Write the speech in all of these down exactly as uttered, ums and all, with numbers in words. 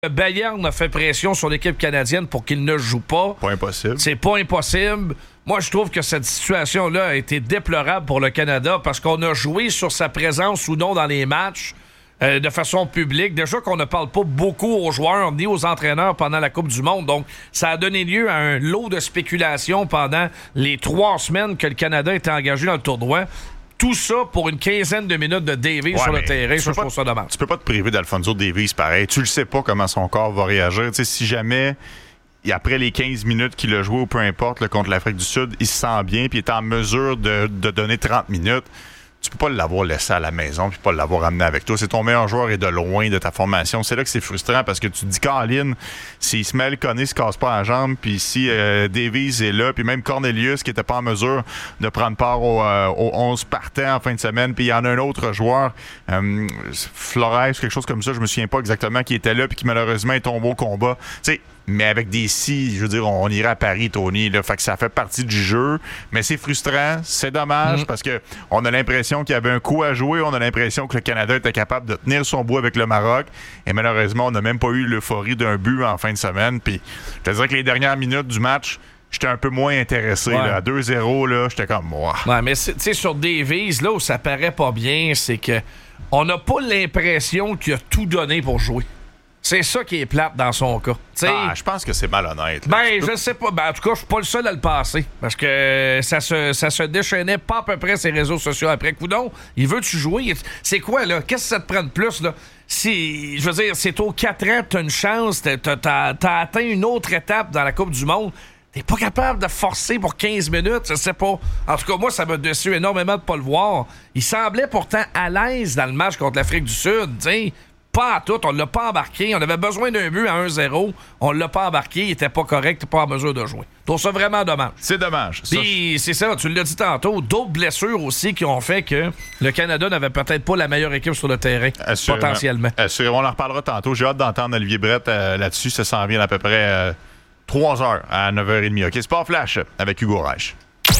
Bayern a fait pression sur l'équipe canadienne pour qu'il ne joue pas. Pas impossible. C'est pas impossible. Moi, je trouve que cette situation-là a été déplorable pour le Canada parce qu'on a joué sur sa présence ou non dans les matchs euh, de façon publique. Déjà qu'on ne parle pas beaucoup aux joueurs ni aux entraîneurs pendant la Coupe du Monde. Donc, ça a donné lieu à un lot de spéculation pendant les trois semaines que le Canada était engagé dans le tournoi. Tout ça pour une quinzaine de minutes de Davies ouais, sur le terrain. Ça, je trouve ça dommage. Tu peux pas te priver d'Alfonso Davies pareil. Tu le sais pas comment son corps va réagir. Tu sais, si jamais, après les quinze minutes qu'il a joué ou peu importe là, contre l'Afrique du Sud, il se sent bien puis il est en mesure de, de donner trente minutes, tu peux pas l'avoir laissé à la maison puis pas l'avoir amené avec toi. C'est ton meilleur joueur et de loin de ta formation. C'est là que c'est frustrant parce que tu te dis, Caroline, s'il se met à le conner, il se casse pas la jambe, puis si euh, Davies est là, puis même Cornelius qui était pas en mesure de prendre part au, euh, au onze partants en fin de semaine, puis il y en a un autre joueur, euh, Flores, quelque chose comme ça, je me souviens pas exactement, qui était là puis qui malheureusement est tombé au combat. Tu sais, mais avec des si, je veux dire, on irait à Paris, Tony, là, fait que ça fait partie du jeu, mais c'est frustrant, c'est dommage, mmh. parce que on a l'impression qu'il y avait un coup à jouer, on a l'impression que le Canada était capable de tenir son bout avec le Maroc, et malheureusement, on n'a même pas eu l'euphorie d'un but en fin de semaine, puis je te dirais que les dernières minutes du match, j'étais un peu moins intéressé, ouais. là, à deux zéro, là, j'étais comme moi. Ouais, mais tu sais, sur Davies, là où ça paraît pas bien, c'est que on n'a pas l'impression qu'il a tout donné pour jouer. C'est ça qui est plate dans son cas. T'sais, ah, je pense que c'est malhonnête. Là. Ben, je sais pas. Ben, en tout cas, je suis pas le seul à le passer. Parce que ça se, ça se déchaînait pas à peu près ses réseaux sociaux après. Coudon, il veut-tu jouer? C'est quoi, là? Qu'est-ce que ça te prend de plus, là? Si, je veux dire, c'est aux quatre ans, t'as une chance, t'as, t'as, t'as atteint une autre étape dans la Coupe du Monde. T'es pas capable de forcer pour quinze minutes, je sais pas. En tout cas, moi, ça m'a déçu énormément de pas le voir. Il semblait pourtant à l'aise dans le match contre l'Afrique du Sud, t'sais. Pas à tout, on l'a pas embarqué. On avait besoin d'un but à un zéro. On l'a pas embarqué. Il était pas correct, pas en mesure de jouer. Je trouve ça vraiment dommage. C'est dommage. Puis c'est ça, tu l'as dit tantôt, d'autres blessures aussi qui ont fait que le Canada n'avait peut-être pas la meilleure équipe sur le terrain, Assurément. potentiellement. Assurément. On en reparlera tantôt. J'ai hâte d'entendre Olivier Brett euh, là-dessus. Ça s'en vient à peu près euh, trois heures à neuf heures trente. OK, Sport Flash avec Hugo Reich.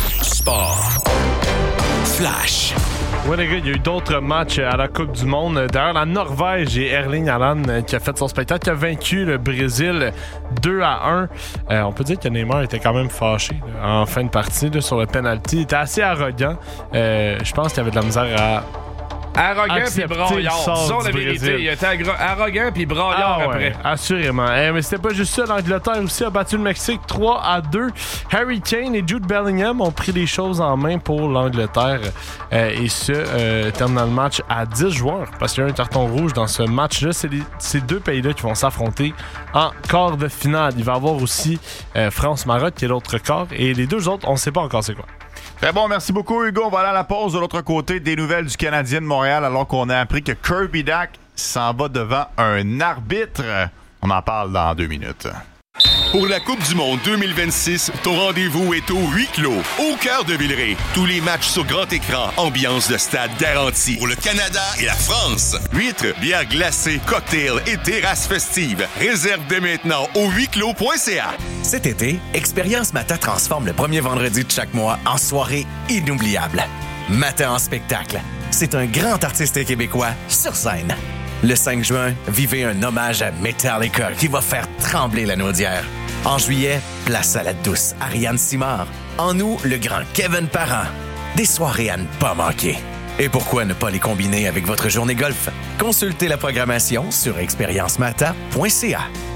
Sport Flash. Oui, les gars, il y a eu d'autres matchs à la Coupe du Monde. D'ailleurs, la Norvège et Erling Haaland qui a fait son spectacle, qui a vaincu le Brésil deux à un. Euh, on peut dire que Neymar était quand même fâché là, en fin de partie là, sur le penalty. Il était assez arrogant. Euh, je pense qu'il avait de la misère à... Arrogant puis braillard. Disons la vérité. Brésil. Il était agro- arrogant puis braillard ah, après. Ouais, assurément. Eh, mais c'était pas juste ça. L'Angleterre aussi a battu le Mexique trois à deux. Harry Kane et Jude Bellingham ont pris les choses en main pour l'Angleterre. Euh, et ce, euh, terminant le match à dix joueurs. Parce qu'il y a un carton rouge dans ce match-là. C'est les, ces deux pays-là qui vont s'affronter en quart de finale. Il va y avoir aussi euh, France-Maroc qui est l'autre quart. Et les deux autres, on ne sait pas encore c'est quoi. Très bon, merci beaucoup Hugo. On va aller à la pause de l'autre côté des nouvelles du Canadien de Montréal alors qu'on a appris que Kirby Dach s'en va devant un arbitre. On en parle dans deux minutes. Pour la Coupe du Monde deux mille vingt-six, ton rendez-vous est au huis clos, au cœur de Villeray. Tous les matchs sur grand écran, ambiance de stade garantie. Pour le Canada et la France. Huîtres, bières glacées, cocktails et terrasses festives. Réserve dès maintenant au huis clos point c a. Cet été, Expérience Mata transforme le premier vendredi de chaque mois en soirée inoubliable. Mata en spectacle. C'est un grand artiste québécois sur scène. Le cinq juin, vivez un hommage à Metallica qui va faire trembler la naudière. En juillet, place à la douce Ariane Simard. En août, le grand Kevin Parent. Des soirées à ne pas manquer. Et pourquoi ne pas les combiner avec votre journée golf? Consultez la programmation sur expérience mata point c a.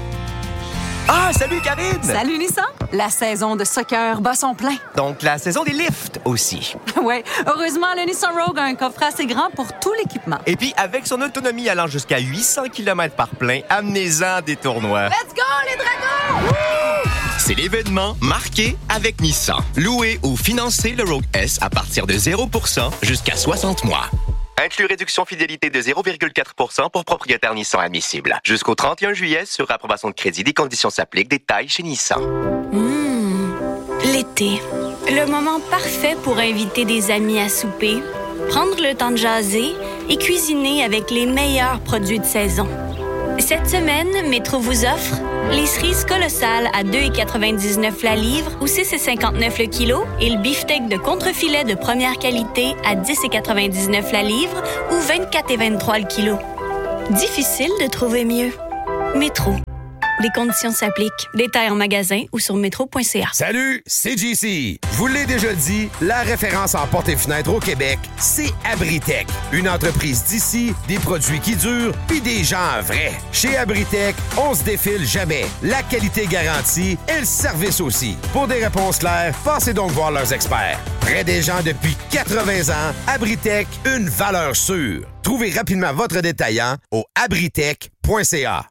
Ah, salut Karine! Salut Nissan! La saison de soccer bat son plein. Donc la saison des lifts aussi. Oui, heureusement, le Nissan Rogue a un coffre assez grand pour tout l'équipement. Et puis, avec son autonomie allant jusqu'à huit cents kilomètres par plein, amenez-en des tournois. Let's go, les dragons! Woo! C'est l'événement marqué avec Nissan. Louez ou financez le Rogue S à partir de zéro pour cent jusqu'à soixante mois. Inclus réduction fidélité de zéro virgule quatre pour cent pour propriétaire Nissan admissible. Jusqu'au trente et un juillet, sur approbation de crédit, des conditions s'appliquent. Détails chez Nissan. Mmh, l'été. Le moment parfait pour inviter des amis à souper, prendre le temps de jaser et cuisiner avec les meilleurs produits de saison. Cette semaine, Métro vous offre les cerises colossales à deux virgule quatre-vingt-dix-neuf la livre ou six virgule cinquante-neuf le kilo et le beefsteak de contrefilet de première qualité à dix virgule quatre-vingt-dix-neuf la livre ou vingt-quatre virgule vingt-trois le kilo. Difficile de trouver mieux. Métro. Les conditions s'appliquent. Détails en magasin ou sur métro point c a. Salut, c'est J C. Je vous l'ai déjà dit, la référence en portes et fenêtres au Québec, c'est Abritech. Une entreprise d'ici, des produits qui durent, puis des gens vrais. Chez Abritech, on se défile jamais. La qualité garantie et le service aussi. Pour des réponses claires, passez donc voir leurs experts. Près des gens depuis quatre-vingts ans, Abritech, une valeur sûre. Trouvez rapidement votre détaillant au abritech point c a.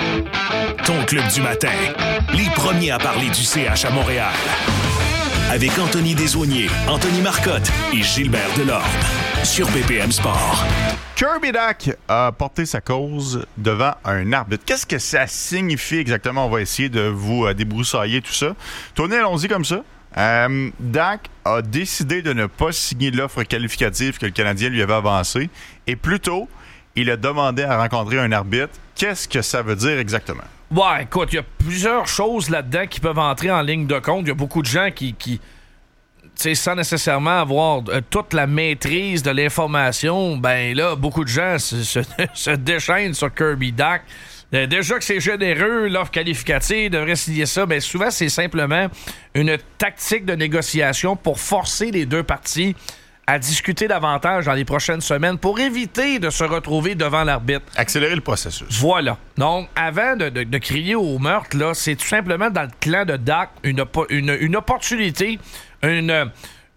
Ton club du matin, les premiers à parler du C H à Montréal. Avec Anthony Desaulniers, Anthony Marcotte et Gilbert Delorme. Sur B P M Sport. Kirby Dach a porté sa cause devant un arbitre. Qu'est-ce que ça signifie exactement? On va essayer de vous euh, débroussailler tout ça. Tony, allons-y comme ça. Euh, Dach a décidé de ne pas signer l'offre qualificative que le Canadien lui avait avancée et plutôt, il a demandé à rencontrer un arbitre. Qu'est-ce que ça veut dire exactement? Ouais, écoute, il y a plusieurs choses là-dedans qui peuvent entrer en ligne de compte. Il y a beaucoup de gens qui, qui tu sais, sans nécessairement avoir euh, toute la maîtrise de l'information, ben là, beaucoup de gens se, se, se déchaînent sur Kirby Dach. Euh, déjà que c'est généreux, l'offre qualificative devrait signer ça, ben souvent, c'est simplement une tactique de négociation pour forcer les deux parties à discuter davantage dans les prochaines semaines pour éviter de se retrouver devant l'arbitre. Accélérer le processus. Voilà. Donc, avant de, de, de crier au meurtre, là, c'est tout simplement dans le clan de Dach une, une, une opportunité, une...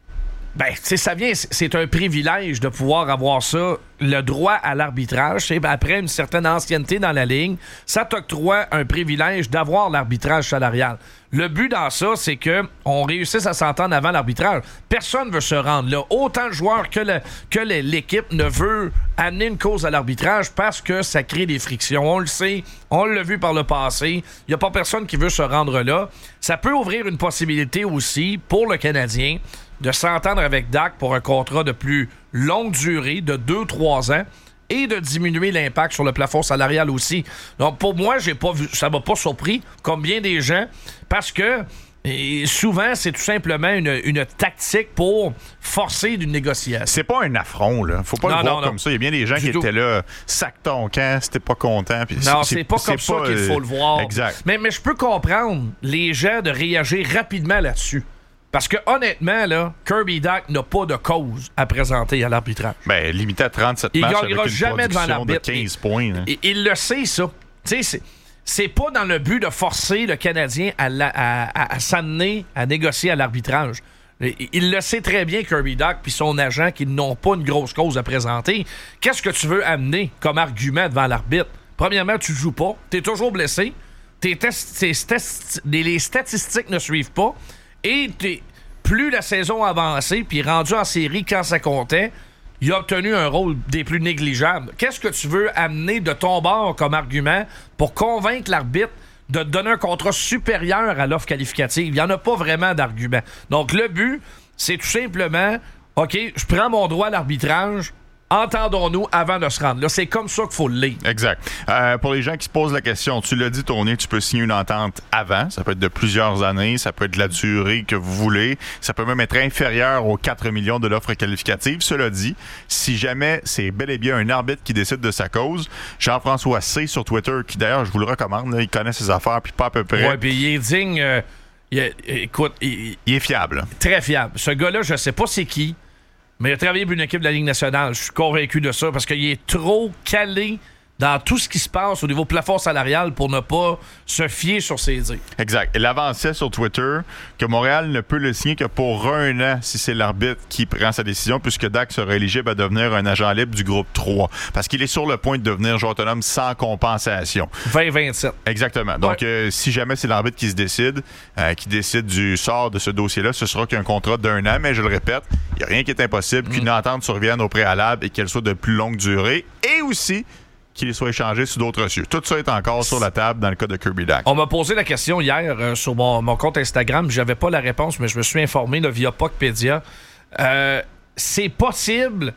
Ben, tu sais, ça vient, c'est un privilège de pouvoir avoir ça, le droit à l'arbitrage. C'est après une certaine ancienneté dans la ligne, ça t'octroie un privilège d'avoir l'arbitrage salarial. Le but dans ça, c'est que on réussisse à s'entendre avant l'arbitrage. Personne veut se rendre là. Autant le joueur que, le, que le, l'équipe ne veut amener une cause à l'arbitrage parce que ça crée des frictions. On le sait, on l'a vu par le passé. Il n'y a pas personne qui veut se rendre là. Ça peut ouvrir une possibilité aussi pour le Canadien de s'entendre avec Dach pour un contrat de plus longue durée, de deux à trois ans, et de diminuer l'impact sur le plafond salarial aussi. Donc, pour moi, j'ai pas vu, ça m'a pas surpris, comme bien des gens, parce que et souvent, c'est tout simplement une, une tactique pour forcer une négociation. C'est pas un affront, là. Faut pas non, le voir non, comme non. ça. Il y a bien des gens Du qui tout. étaient là, sac ton camp, si t'es pas content. Puis non, c'est, c'est pas c'est comme ça pas, qu'il faut euh, le voir. Exact. Mais, mais je peux comprendre les gens de réagir rapidement là-dessus. Parce que, honnêtement, là, Kirby Dach n'a pas de cause à présenter à l'arbitrage. Ben, limité à trente-sept il matchs gagnera avec une jamais devant production de l'arbitre. quinze points. Là. Il, il le sait, ça. Tu sais, c'est, c'est pas dans le but de forcer le Canadien à, la, à, à, à s'amener à négocier à l'arbitrage. Il, il le sait très bien, Kirby Dach, puis son agent, qu'ils n'ont pas une grosse cause à présenter. Qu'est-ce que tu veux amener comme argument devant l'arbitre? Premièrement, tu joues pas. T'es toujours blessé. Tes tests, tes stats, les statistiques ne suivent pas. Et t'es... Plus la saison avancée, puis rendu en série quand ça comptait, il a obtenu un rôle des plus négligeables. Qu'est-ce que tu veux amener de ton bord comme argument pour convaincre l'arbitre de te donner un contrat supérieur à l'offre qualificative? Il n'y en a pas vraiment d'argument. Donc, le but, c'est tout simplement, OK, je prends mon droit à l'arbitrage, entendons-nous avant de se rendre là. C'est comme ça qu'il faut le lire. Exact. Euh, pour les gens qui se posent la question, tu l'as dit, Tony, tu peux signer une entente avant. Ça peut être de plusieurs années. Ça peut être de la durée que vous voulez. Ça peut même être inférieur aux quatre millions de l'offre qualificative. Cela dit, si jamais c'est bel et bien un arbitre qui décide de sa cause, Jean-François C. sur Twitter, qui d'ailleurs, je vous le recommande, là, il connaît ses affaires, puis pas à peu près. Ouais, puis il est digne. Euh, il est, écoute, il, il est fiable. Très fiable. Ce gars-là, je sais pas c'est qui, mais il a travaillé pour une équipe de la Ligue nationale. Je suis convaincu de ça parce qu'il est trop calé dans tout ce qui se passe au niveau plafond salarial pour ne pas se fier sur ses dires. Exact. Il avançait sur Twitter que Montréal ne peut le signer que pour un an si c'est l'arbitre qui prend sa décision, puisque Dach sera éligible à devenir un agent libre du groupe trois. Parce qu'il est sur le point de devenir joueur autonome sans compensation. vingt vingt-sept. Exactement. Donc, ouais. euh, si jamais c'est l'arbitre qui se décide, euh, qui décide du sort de ce dossier-là, ce sera qu'un contrat d'un an. Mais je le répète, il n'y a rien qui est impossible, mm. qu'une entente survienne au préalable et qu'elle soit de plus longue durée. Et aussi qu'il soit échangé sous d'autres cieux. Tout ça est encore sur la table dans le cas de Kirby Dach. On m'a posé la question hier euh, sur mon, mon compte Instagram. J'avais pas la réponse, mais je me suis informé là, via Puckpedia. Euh, c'est possible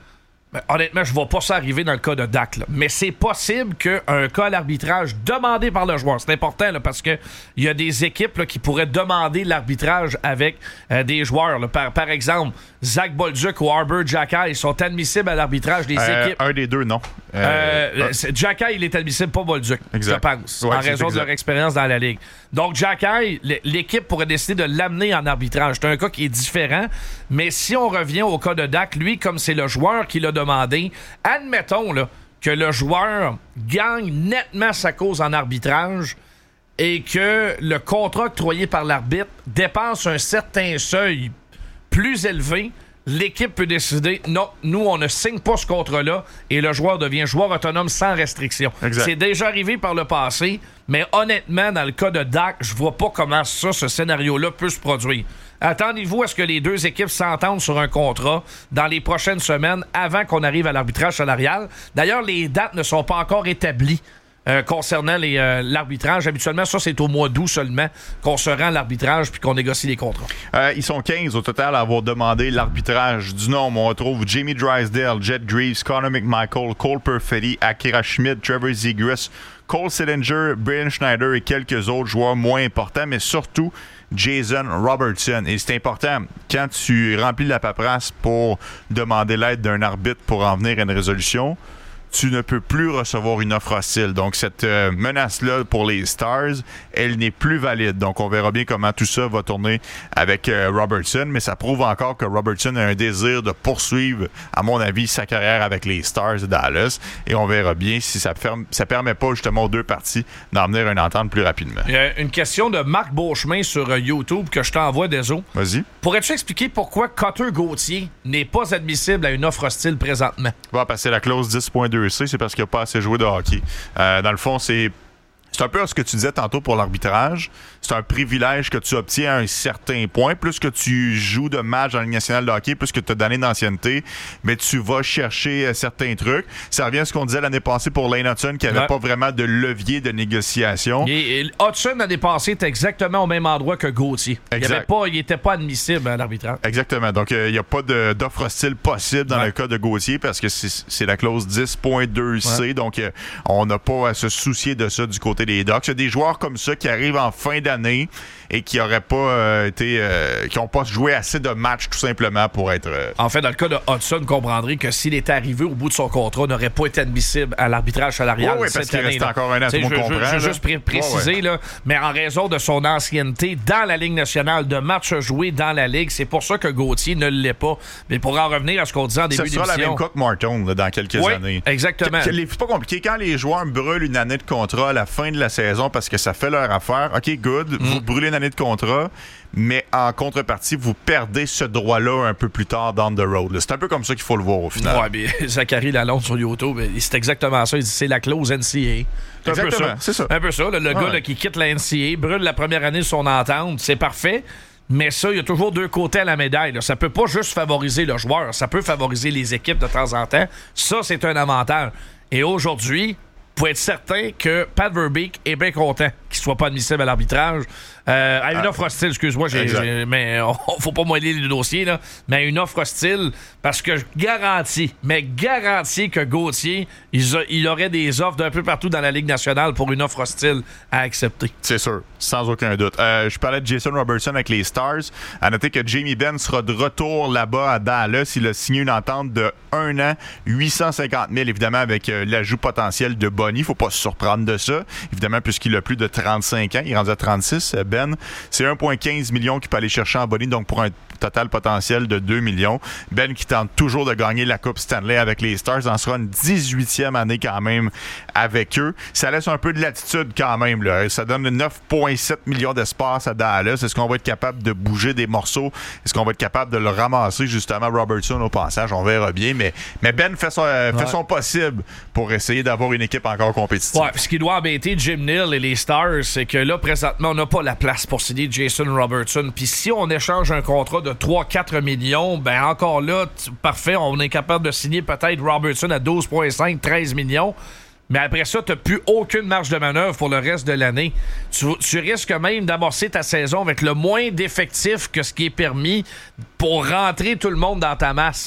Ben, honnêtement, je ne vois pas ça arriver dans le cas de Dak. Là. Mais c'est possible qu'un cas à l'arbitrage demandé par le joueur, c'est important là, parce qu'il y a des équipes là, qui pourraient demander l'arbitrage avec euh, des joueurs. Là. Par, par exemple, Zach Bolduc ou Arbor Xhekaj sont admissibles à l'arbitrage des euh, équipes. Un des deux, non. Euh, euh, Xhekaj, il est admissible, pas Bolduc, exact. je pense, Ouais, en raison exact. de leur expérience dans la Ligue. Donc, Xhekaj, l'équipe pourrait décider de l'amener en arbitrage. C'est un cas qui est différent, mais si on revient au cas de Dak, lui, comme c'est le joueur qui l'a demandé, admettons là, que le joueur gagne nettement sa cause en arbitrage et que le contrat octroyé par l'arbitre dépasse un certain seuil plus élevé, l'équipe peut décider, non, nous, on ne signe pas ce contrat-là et le joueur devient joueur autonome sans restriction. Exact. C'est déjà arrivé par le passé, mais honnêtement, dans le cas de Dak, je vois pas comment ça, ce scénario-là peut se produire. Attendez-vous à ce que les deux équipes s'entendent sur un contrat dans les prochaines semaines avant qu'on arrive à l'arbitrage salarial. D'ailleurs, les dates ne sont pas encore établies euh, concernant les, euh, l'arbitrage. Habituellement, ça, c'est au mois d'août seulement qu'on se rend à l'arbitrage puis qu'on négocie les contrats. Euh, ils sont quinze au total à avoir demandé l'arbitrage du nombre. On retrouve Jamie Drysdale, Jet Greaves, Connor McMichael, Cole Perfetti, Akira Schmid, Trevor Zegras, Cole Sillinger, Brian Schneider et quelques autres joueurs moins importants, mais surtout Jason Robertson. Et c'est important, quand tu remplis la paperasse pour demander l'aide d'un arbitre pour en venir à une résolution, tu ne peux plus recevoir une offre hostile. Donc, cette euh, menace-là pour les Stars, elle n'est plus valide. Donc, on verra bien comment tout ça va tourner avec euh, Robertson, mais ça prouve encore que Robertson a un désir de poursuivre, à mon avis, sa carrière avec les Stars de Dallas. Et on verra bien si ça ne ça permet pas justement aux deux parties d'en venir à une entente plus rapidement. Il y a une question de Marc Beauchemin sur euh, YouTube que je t'envoie, Deso. Vas-y. Pourrais-tu expliquer pourquoi Cutter Gauthier n'est pas admissible à une offre hostile présentement? On va passer la clause dix point deux C, c'est parce qu'il n'a pas assez joué de hockey. Euh, dans le fond, c'est C'est un peu ce que tu disais tantôt pour l'arbitrage. C'est un privilège que tu obtiens à un certain point. Plus que tu joues de matchs dans la Ligue nationale de hockey, plus que tu as d'années d'ancienneté, mais tu vas chercher euh, certains trucs. Ça revient à ce qu'on disait l'année passée pour Lane Hudson, qui n'avait ouais. pas vraiment de levier de négociation. Et, et Hudson, l'année passée, était exactement au même endroit que Gauthier. Exact. Il n'était pas, pas admissible à l'arbitrage. Exactement. Donc, il euh, n'y a pas de, d'offre hostile possible dans ouais. le cas de Gauthier parce que c'est, c'est la clause dix point deux C. Ouais. Donc, euh, on n'a pas à se soucier de ça du côté des Ducks. Il y a des joueurs comme ça qui arrivent en fin d'année et qui n'auraient pas euh, été... Euh, qui n'ont pas joué assez de matchs tout simplement pour être... Euh... En fait, dans le cas de Hudson, vous comprendrez que s'il était arrivé au bout de son contrat, n'aurait pas été admissible à l'arbitrage salarial oui, oui, cette parce qu'il année. restait encore un an, tout le monde comprend. Je veux juste pré- préciser, ouais, ouais. là, mais en raison de son ancienneté dans la Ligue nationale, de matchs joués dans la Ligue, c'est pour ça que Gauthier ne l'est pas. Mais pour en revenir à ce qu'on disait en début d'émission... Ce sera la même cas que Martin là, dans quelques oui, années. Exactement. Que, que les, c'est pas compliqué. Quand les joueurs brûlent une année de contrat à la fin de la saison parce que ça fait leur affaire, OK, good, mm. vous brûlez une année de contrat, mais en contrepartie, vous perdez ce droit-là un peu plus tard down the road. Là. C'est un peu comme ça qu'il faut le voir au final. Ouais, mais Zachary Lalonde sur YouTube, c'est exactement ça. Il dit c'est la clause N C A. C'est Exactement, un peu ça. c'est ça. Un peu ça. Là, le ouais. gars là, qui quitte la N C A, brûle la première année de son entente, c'est parfait. Mais ça, il y a toujours deux côtés à la médaille. Là. Ça peut pas juste favoriser le joueur, ça peut favoriser les équipes de temps en temps. Ça, c'est un avantage. Et aujourd'hui, vous pouvez être certain que Pat Verbeek est bien content qu'il soit pas admissible à l'arbitrage. Euh, à une offre hostile, excuse-moi, j'ai, j'ai, mais on, faut pas moller les dossiers, là, mais à une offre hostile, parce que je garantis, mais garantis que Gauthier, il, a, il aurait des offres d'un peu partout dans la Ligue nationale pour une offre hostile à accepter. C'est sûr, sans aucun doute. Euh, je parlais de Jason Robertson avec les Stars. À noter que Jamie Benn sera de retour là-bas à Dallas. Il a signé une entente de un an, huit cent cinquante mille, évidemment, avec euh, l'ajout potentiel de Bonnie. Faut pas se surprendre de ça, évidemment, puisqu'il a plus de trente-cinq ans. Il est rendu à trente-six, Ben. C'est un virgule quinze million qu'il peut aller chercher en Bonnie, donc pour un total potentiel de deux millions. Ben qui tente toujours de gagner la Coupe Stanley avec les Stars, en sera une dix-huitième année quand même avec eux. Ça laisse un peu de latitude quand même, là. Ça donne neuf virgule sept millions d'espace à Dallas. Est-ce qu'on va être capable de bouger des morceaux? Est-ce qu'on va être capable de le ramasser justement Robertson au passage? On verra bien, mais, mais Ben fait son, euh, fait ouais. son possible pour essayer d'avoir une équipe encore compétitive. Ouais, ce qui doit embêter Jim Neal et les Stars, c'est que là, présentement, on n'a pas la place pour signer Jason Robertson. Puis si on échange un contrat de trois à quatre millions, ben encore là, t- parfait, on est capable de signer peut-être Robertson à douze virgule cinq, treize millions. Mais après ça, tu n'as plus aucune marge de manœuvre pour le reste de l'année. Tu, tu risques même d'amorcer ta saison avec le moins d'effectifs que ce qui est permis pour rentrer tout le monde dans ta masse.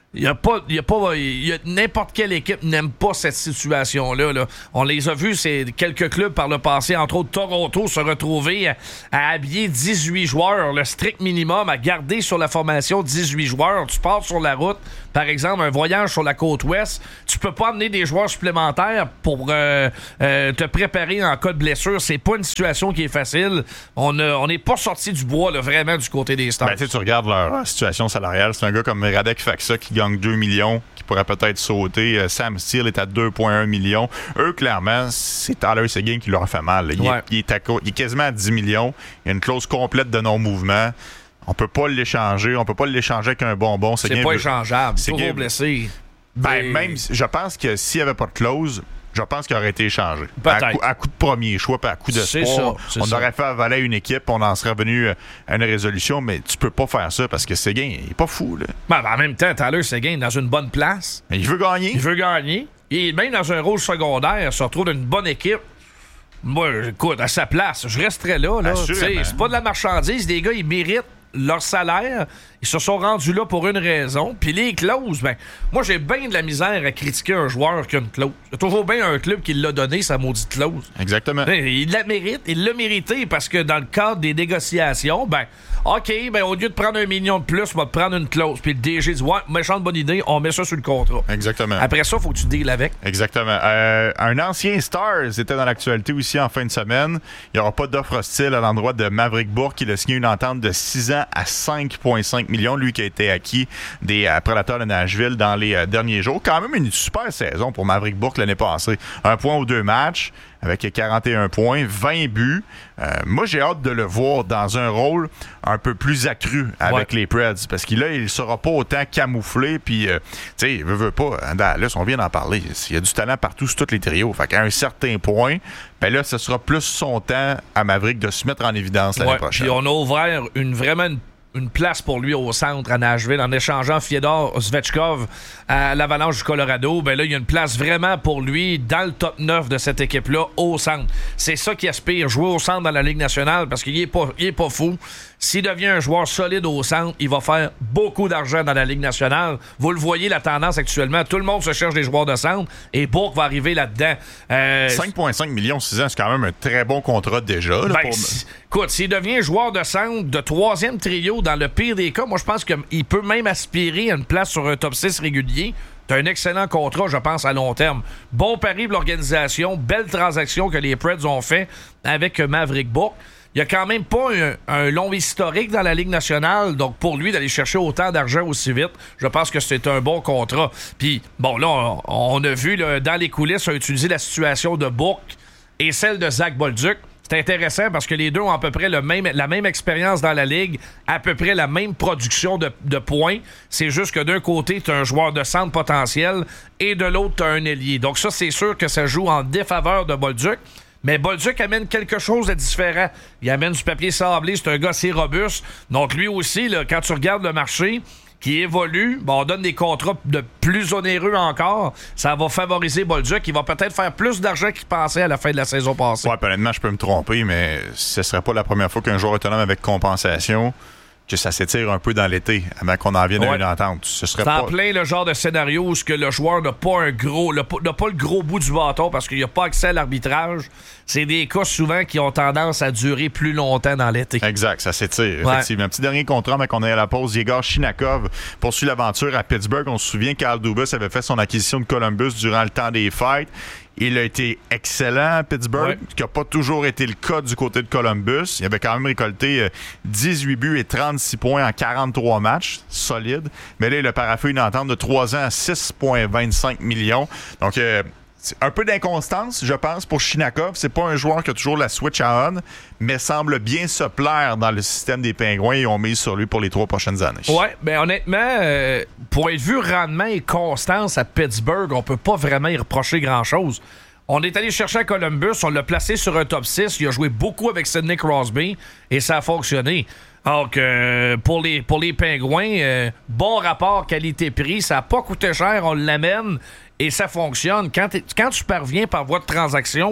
Il y a pas, il y a pas, il y a n'importe quelle équipe n'aime pas cette situation-là. Là. On les a vus, c'est quelques clubs par le passé, entre autres Toronto, se retrouver à, à habiller dix-huit joueurs, le strict minimum, à garder sur la formation dix-huit joueurs. Tu pars sur la route, par exemple, un voyage sur la côte ouest, tu peux pas amener des joueurs supplémentaires pour euh, euh, te préparer en cas de blessure. C'est pas une situation qui est facile. On n'est pas sorti du bois, là, vraiment, du côté des Stars. Ben, tu regardes leur situation salariale, c'est un gars comme Radek Faksa qui gagne deux millions, qui pourrait peut-être sauter. Euh, Sam Steele est à deux virgule un millions. Eux, clairement, c'est Tyler Seguin qui leur a fait mal. Il, ouais. est, il, est à, il est quasiment à dix millions. Il y a une clause complète de non-mouvement. On peut pas l'échanger. On peut pas l'échanger avec un bonbon. C'est Seguin pas veut... échangeable. C'est toujours blessé. Ben, Et... même, je pense que s'il n'y avait pas de clause, je pense qu'il aurait été échangé. À coup, à coup de premier choix, puis à coup de sport. On ça. aurait fait avaler une équipe, on en serait revenu à une résolution, mais tu peux pas faire ça parce que Seguin, il est pas fou. Là. Ben, ben, en même temps, Tyler Seguin est dans une bonne place. Mais il veut gagner. Il veut gagner. Il est même dans un rôle secondaire, il se retrouve dans une bonne équipe. Moi, écoute, à sa place, je resterais là. là. C'est pas de la marchandise. Les gars, ils méritent leur salaire. Ils se sont rendus là pour une raison. Puis les clauses, ben, moi, j'ai bien de la misère à critiquer un joueur qui a une clause. Il y a toujours bien un club qui l'a donné, sa maudite clause. Exactement. Il la mérite. Il l'a mérité parce que dans le cadre des négociations, ben, OK, ben, au lieu de prendre un million de plus, on va te prendre une clause. Puis le D G dit, ouais, méchante bonne idée, on met ça sur le contrat. Exactement. Après ça, il faut que tu deals avec. Exactement. Euh, un ancien Stars était dans l'actualité aussi en fin de semaine. Il n'y aura pas d'offre hostile à l'endroit de Maverick Bourque. Il a signé une entente de six ans à cinq virgule cinq millions. Lui qui a été acquis des euh, Prédateurs de Nashville dans les euh, derniers jours. Quand même une super saison pour Maverick Bourque l'année passée. Un point aux deux matchs avec quarante et un points, vingt buts. Euh, moi, j'ai hâte de le voir dans un rôle un peu plus accru avec ouais. les Preds. Parce que là, il ne sera pas autant camouflé. Puis, euh, tu sais, il veut, veut pas. Là, on vient d'en parler. Il y a du talent partout sur tous les trios. Fait qu'à un certain point, ben là, ce sera plus son temps à Maverick de se mettre en évidence l'année ouais, prochaine. Puis on a ouvert une, vraiment une une place pour lui au centre à Nashville en échangeant Fyodor Svechkov à l'Avalanche du Colorado. Ben là, il y a une place vraiment pour lui dans le top neuf de cette équipe-là au centre. C'est ça qu'il aspire, jouer au centre dans la Ligue nationale parce qu'il est pas, il est pas fou. S'il devient un joueur solide au centre, il va faire beaucoup d'argent dans la Ligue nationale. Vous le voyez, la tendance actuellement, tout le monde se cherche des joueurs de centre et Bourque va arriver là-dedans. Euh, cinq virgule cinq millions, six ans, c'est quand même un très bon contrat déjà. Là, ben, pour... Écoute, s'il devient joueur de centre de troisième trio, dans le pire des cas, moi je pense qu'il peut même aspirer à une place sur un top six régulier. C'est un excellent contrat, je pense, à long terme. Bon pari pour l'organisation, belle transaction que les Preds ont fait avec Maverick Bourque. Il n'y a quand même pas un, un long historique dans la Ligue nationale, donc pour lui d'aller chercher autant d'argent aussi vite, je pense que c'est un bon contrat. Puis, bon, là, on, on a vu là, dans les coulisses, on a utilisé la situation de Bourque et celle de Zach Bolduc. C'est intéressant parce que les deux ont à peu près le même, la même expérience dans la Ligue, à peu près la même production de, de points. C'est juste que d'un côté, tu as un joueur de centre potentiel et de l'autre, tu as un ailier. Donc ça, c'est sûr que ça joue en défaveur de Bolduc. Mais Bolduc amène quelque chose de différent. Il amène du papier sablé, c'est un gars assez robuste. Donc lui aussi, là, quand tu regardes le marché qui évolue, bon, on donne des contrats de plus onéreux encore. Ça va favoriser Bolduc. Il va peut-être faire plus d'argent qu'il pensait à la fin de la saison passée. Ouais, honnêtement, je peux me tromper, mais ce serait pas la première fois qu'un joueur autonome avec compensation que ça s'étire un peu dans l'été avant qu'on en vienne ouais. à une entente. Ce serait c'est pas... en plein le genre de scénario où que le joueur n'a pas un gros le, n'a pas le gros bout du bâton parce qu'il n'a pas accès à l'arbitrage. C'est des cas souvent qui ont tendance à durer plus longtemps dans l'été. Exact, ça s'étire. Ouais. Effectivement. Un petit dernier contrat avant qu'on aille à la pause. Yegor Shinakov poursuit l'aventure à Pittsburgh. On se souvient qu'Al Dubas avait fait son acquisition de Columbus durant le temps des fêtes. Il a été excellent à Pittsburgh, ouais. ce qui n'a pas toujours été le cas du côté de Columbus. Il avait quand même récolté dix-huit buts et trente-six points en quarante-trois matchs. Solide. Mais là, il a paraphé une entente de trois ans à six virgule vingt-cinq millions. Donc, euh, c'est un peu d'inconstance, je pense, pour Shinakov. C'est pas un joueur qui a toujours la switch à on, mais semble bien se plaire dans le système des Pingouins et ont mis sur lui pour les trois prochaines années. Ouais, ben honnêtement, euh, pour être vu rendement et constance à Pittsburgh, on peut pas vraiment y reprocher grand-chose. On est allé chercher à Columbus, on l'a placé sur un top six, il a joué beaucoup avec Sidney Crosby et ça a fonctionné. Donc, euh, pour, les, pour les Pingouins, euh, bon rapport qualité-prix, ça n'a pas coûté cher, on l'amène et ça fonctionne. Quand, quand tu parviens par voie de transaction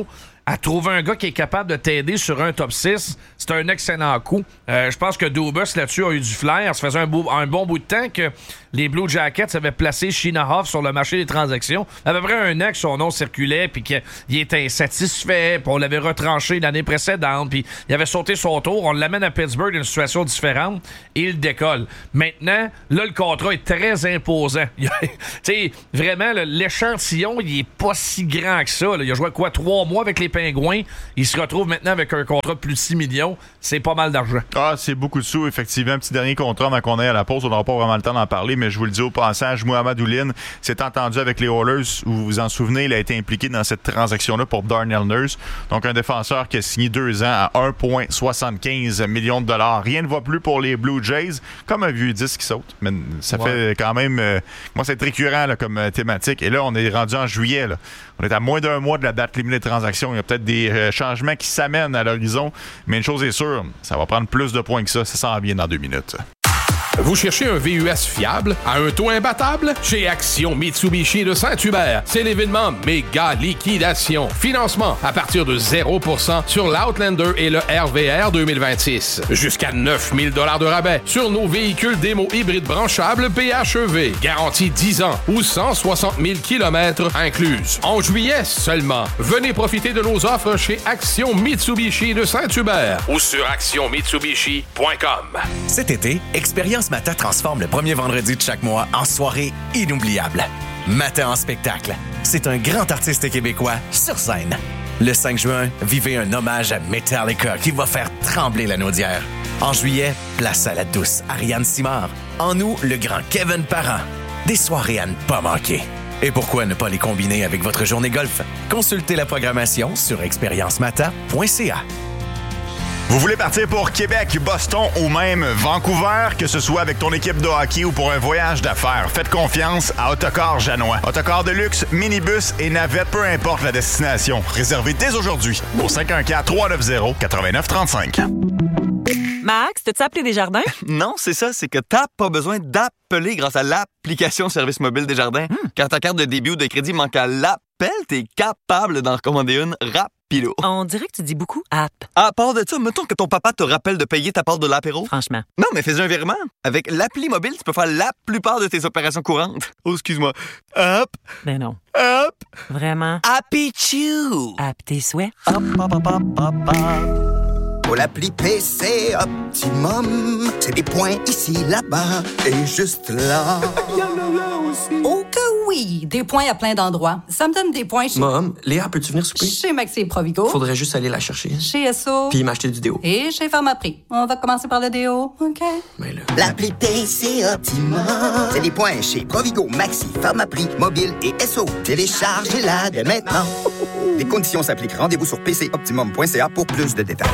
à trouver un gars qui est capable de t'aider sur un top six, c'est un excellent coup. Euh, je pense que Dubas, là-dessus, a eu du flair. Ça faisait un, beau, un bon bout de temps que les Blue Jackets avaient placé Sheena Hoff sur le marché des transactions. À peu près un an que son nom circulait, puis qu'il était insatisfait, puis on l'avait retranché l'année précédente, puis il avait sauté son tour. On l'amène à Pittsburgh dans une situation différente, et il décolle. Maintenant, là, le contrat est très imposant. Tu sais, vraiment, là, l'échantillon, il est pas si grand que ça. Là. Il a joué quoi, trois mois avec les Pingouins. Il se retrouve maintenant avec un contrat de plus de six millions. C'est pas mal d'argent. Ah, c'est beaucoup de sous, effectivement. Un petit dernier contrat avant qu'on aille à la pause. On n'aura pas vraiment le temps d'en parler, mais je vous le dis au passage, Mohamed Oulin s'est entendu avec les Oilers. Vous vous en souvenez, il a été impliqué dans cette transaction-là pour Darnell Nurse. Donc, un défenseur qui a signé deux ans à un virgule soixante-quinze millions de dollars. Rien ne va plus pour les Blue Jays. Comme un vieux disque qui saute. Mais ça ouais. fait quand même... Euh, moi, c'est récurrent là, comme euh, thématique. Et là, on est rendu en juillet. Là. On est à moins d'un mois de la date limite des transactions. Il y a peut-être des euh, changements qui s'amènent à l'horizon. Mais une chose est sûre, ça va prendre plus de points que ça. Ça s'en vient dans deux minutes. Vous cherchez un V U S fiable à un taux imbattable? Chez Action Mitsubishi de Saint-Hubert, c'est l'événement méga liquidation. Financement à partir de zéro pour cent sur l'Outlander et le R V R deux mille vingt-six. Jusqu'à neuf mille dollars de rabais sur nos véhicules démo hybrides branchables P H E V. Garantie dix ans ou cent soixante mille kilomètres incluses. En juillet seulement, venez profiter de nos offres chez Action Mitsubishi de Saint-Hubert ou sur action mitsubishi point com. Cet été, expérience Mata transforme le premier vendredi de chaque mois en soirée inoubliable. Mata en spectacle. C'est un grand artiste québécois sur scène. Le cinq juin, vivez un hommage à Metallica qui va faire trembler la naudière. En juillet, place à la douce Ariane Simard. En août, le grand Kevin Parent. Des soirées à ne pas manquer. Et pourquoi ne pas les combiner avec votre journée golf? Consultez la programmation sur expérience mata point c a. Vous voulez partir pour Québec, Boston ou même Vancouver, que ce soit avec ton équipe de hockey ou pour un voyage d'affaires, faites confiance à Autocar Janois. Autocar de luxe, minibus et navette, peu importe la destination. Réservez dès aujourd'hui au cinq un quatre, trois neuf zéro, neuf neuf trois cinq. Max, t'as-tu appelé Desjardins? Non, c'est ça, c'est que t'as pas besoin d'appeler grâce à l'application Service mobile Desjardins. Hmm. Quand ta carte de débit ou de crédit manque à l'appel, t'es capable d'en recommander une rapido. On dirait que tu dis beaucoup app. À part de ça, mettons que ton papa te rappelle de payer ta part de l'apéro. Franchement. Non, mais fais un virement. Avec l'appli mobile, tu peux faire la plupart de tes opérations courantes. Oh, excuse-moi. App. Ben non. App. Vraiment. Happy Chew. App tes souhaits. Hop, hop, hop, hop, hop, hop. Pour l'appli P C Optimum, c'est des points ici, là-bas et juste là. Oh que oui! Des points à plein d'endroits. Ça me donne des points chez... Mom, Léa, peux-tu venir souper? Chez Maxi et Provigo. Faudrait juste aller la chercher. Chez S O. Puis m'acheter du déo. Et chez Pharmaprix. On va commencer par le déo, OK? Mais là... L'appli P C Optimum, c'est des points chez Provigo, Maxi, Pharmaprix, Mobile et S O. Téléchargez-la dès maintenant. Les conditions s'appliquent. Rendez-vous sur p c optimum point c a pour plus de détails.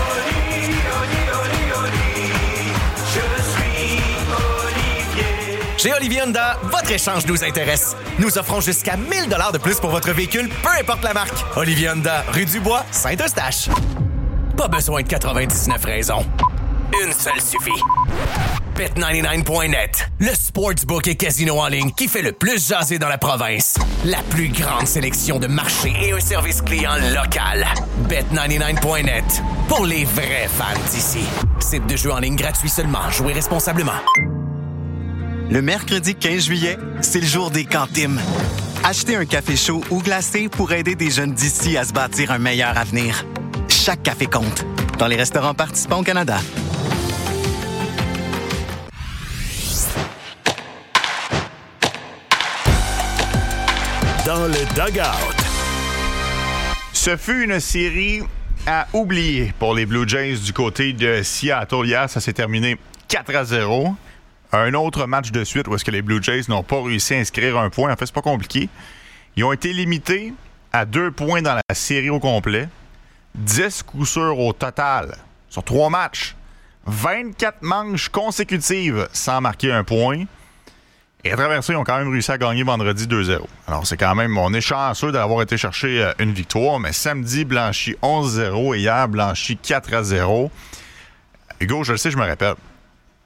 Chez Olivier Honda, votre échange nous intéresse. Nous offrons jusqu'à mille dollars de plus pour votre véhicule, peu importe la marque. Olivier Honda, rue du Bois, Saint-Eustache. Pas besoin de quatre-vingt-dix-neuf raisons. Une seule suffit. bet quatre-vingt-dix-neuf point net, le sportsbook et casino en ligne qui fait le plus jaser dans la province. La plus grande sélection de marchés et un service client local. bet quatre-vingt-dix-neuf point net, pour les vrais fans d'ici. Site de jeu en ligne gratuit seulement. Jouez responsablement. Le mercredi quinze juillet, c'est le jour des cantines. Achetez un café chaud ou glacé pour aider des jeunes d'ici à se bâtir un meilleur avenir. Chaque café compte. Dans les restaurants participants au Canada. Dans le dugout. Ce fut une série à oublier pour les Blue Jays du côté de Seattle. Hier, ça s'est terminé quatre à zéro. Un autre match de suite où est-ce que les Blue Jays n'ont pas réussi à inscrire un point. En fait, c'est pas compliqué. Ils ont été limités à deux points dans la série au complet. dix coups sûrs au total sur trois matchs. vingt-quatre manches consécutives sans marquer un point. Et à travers ça, ils ont quand même réussi à gagner vendredi deux zéro. Alors, c'est quand même... On est chanceux d'avoir été chercher une victoire. Mais samedi, blanchi onze zéro. Et hier, blanchi quatre à zéro. Hugo, je le sais, je me répète.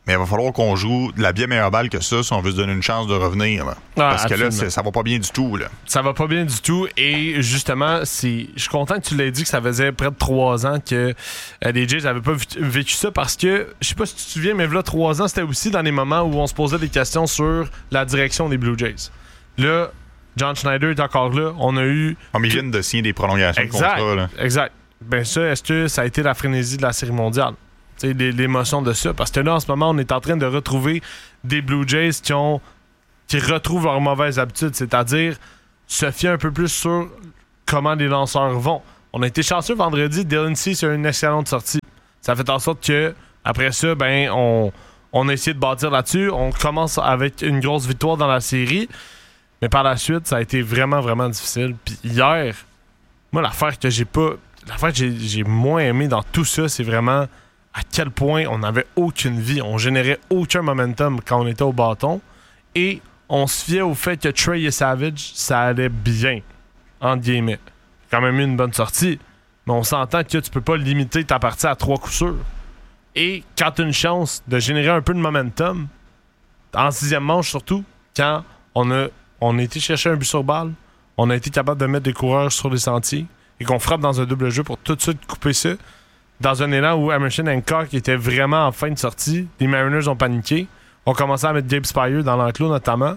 Mais il va falloir qu'on joue de la bien meilleure balle que ça si on veut se donner une chance de revenir. Là. Ah, Parce absolument. que là, ça va pas bien du tout. Là. Ça va pas bien du tout. Et justement, c'est, je suis content que tu l'aies dit que ça faisait près de trois ans que euh, les Jays n'avaient pas v- vécu ça parce que, je sais pas si tu te souviens, mais là, trois ans, c'était aussi dans les moments où on se posait des questions sur la direction des Blue Jays. Là, John Schneider est encore là. On a eu... Oh, mais ils viennent de signer des prolongations exact, de contrat. Là. Exact. Ben ça, est-ce que ça a été la frénésie de la Série mondiale? T'sais, l'émotion de ça. Parce que là, en ce moment, on est en train de retrouver des Blue Jays qui ont qui retrouvent leurs mauvaises habitudes, c'est-à-dire se fier un peu plus sur comment les lanceurs vont. On a été chanceux vendredi, Dylan Cease a eu une excellente sortie. Ça fait en sorte que après ça, ben on, on a essayé de bâtir là-dessus. On commence avec une grosse victoire dans la série, mais par la suite, ça a été vraiment, vraiment difficile. Puis hier, moi, l'affaire que j'ai pas... L'affaire que j'ai, j'ai moins aimé dans tout ça, c'est vraiment... à quel point on n'avait aucune vie. On générait aucun momentum quand on était au bâton. Et on se fiait au fait que Trey et Savage, ça allait bien, entre guillemets. Quand même eu une bonne sortie. Mais on s'entend que tu peux pas limiter ta partie à trois coups sûrs. Et quand tu as une chance de générer un peu de momentum, en sixième manche surtout, quand on a, on a été chercher un but sur balle, on a été capable de mettre des coureurs sur les sentiers et qu'on frappe dans un double jeu pour tout de suite couper ça, dans un élan où Emerson Hancock était vraiment en fin de sortie, les Mariners ont paniqué, ont commencé à mettre Gabe Spire dans l'enclos notamment,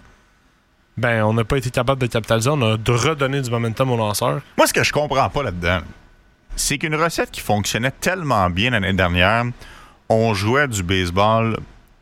ben on n'a pas été capable de capitaliser, on a de redonner du momentum aux lanceurs. Moi, ce que je comprends pas là-dedans, c'est qu'une recette qui fonctionnait tellement bien l'année dernière, on jouait du baseball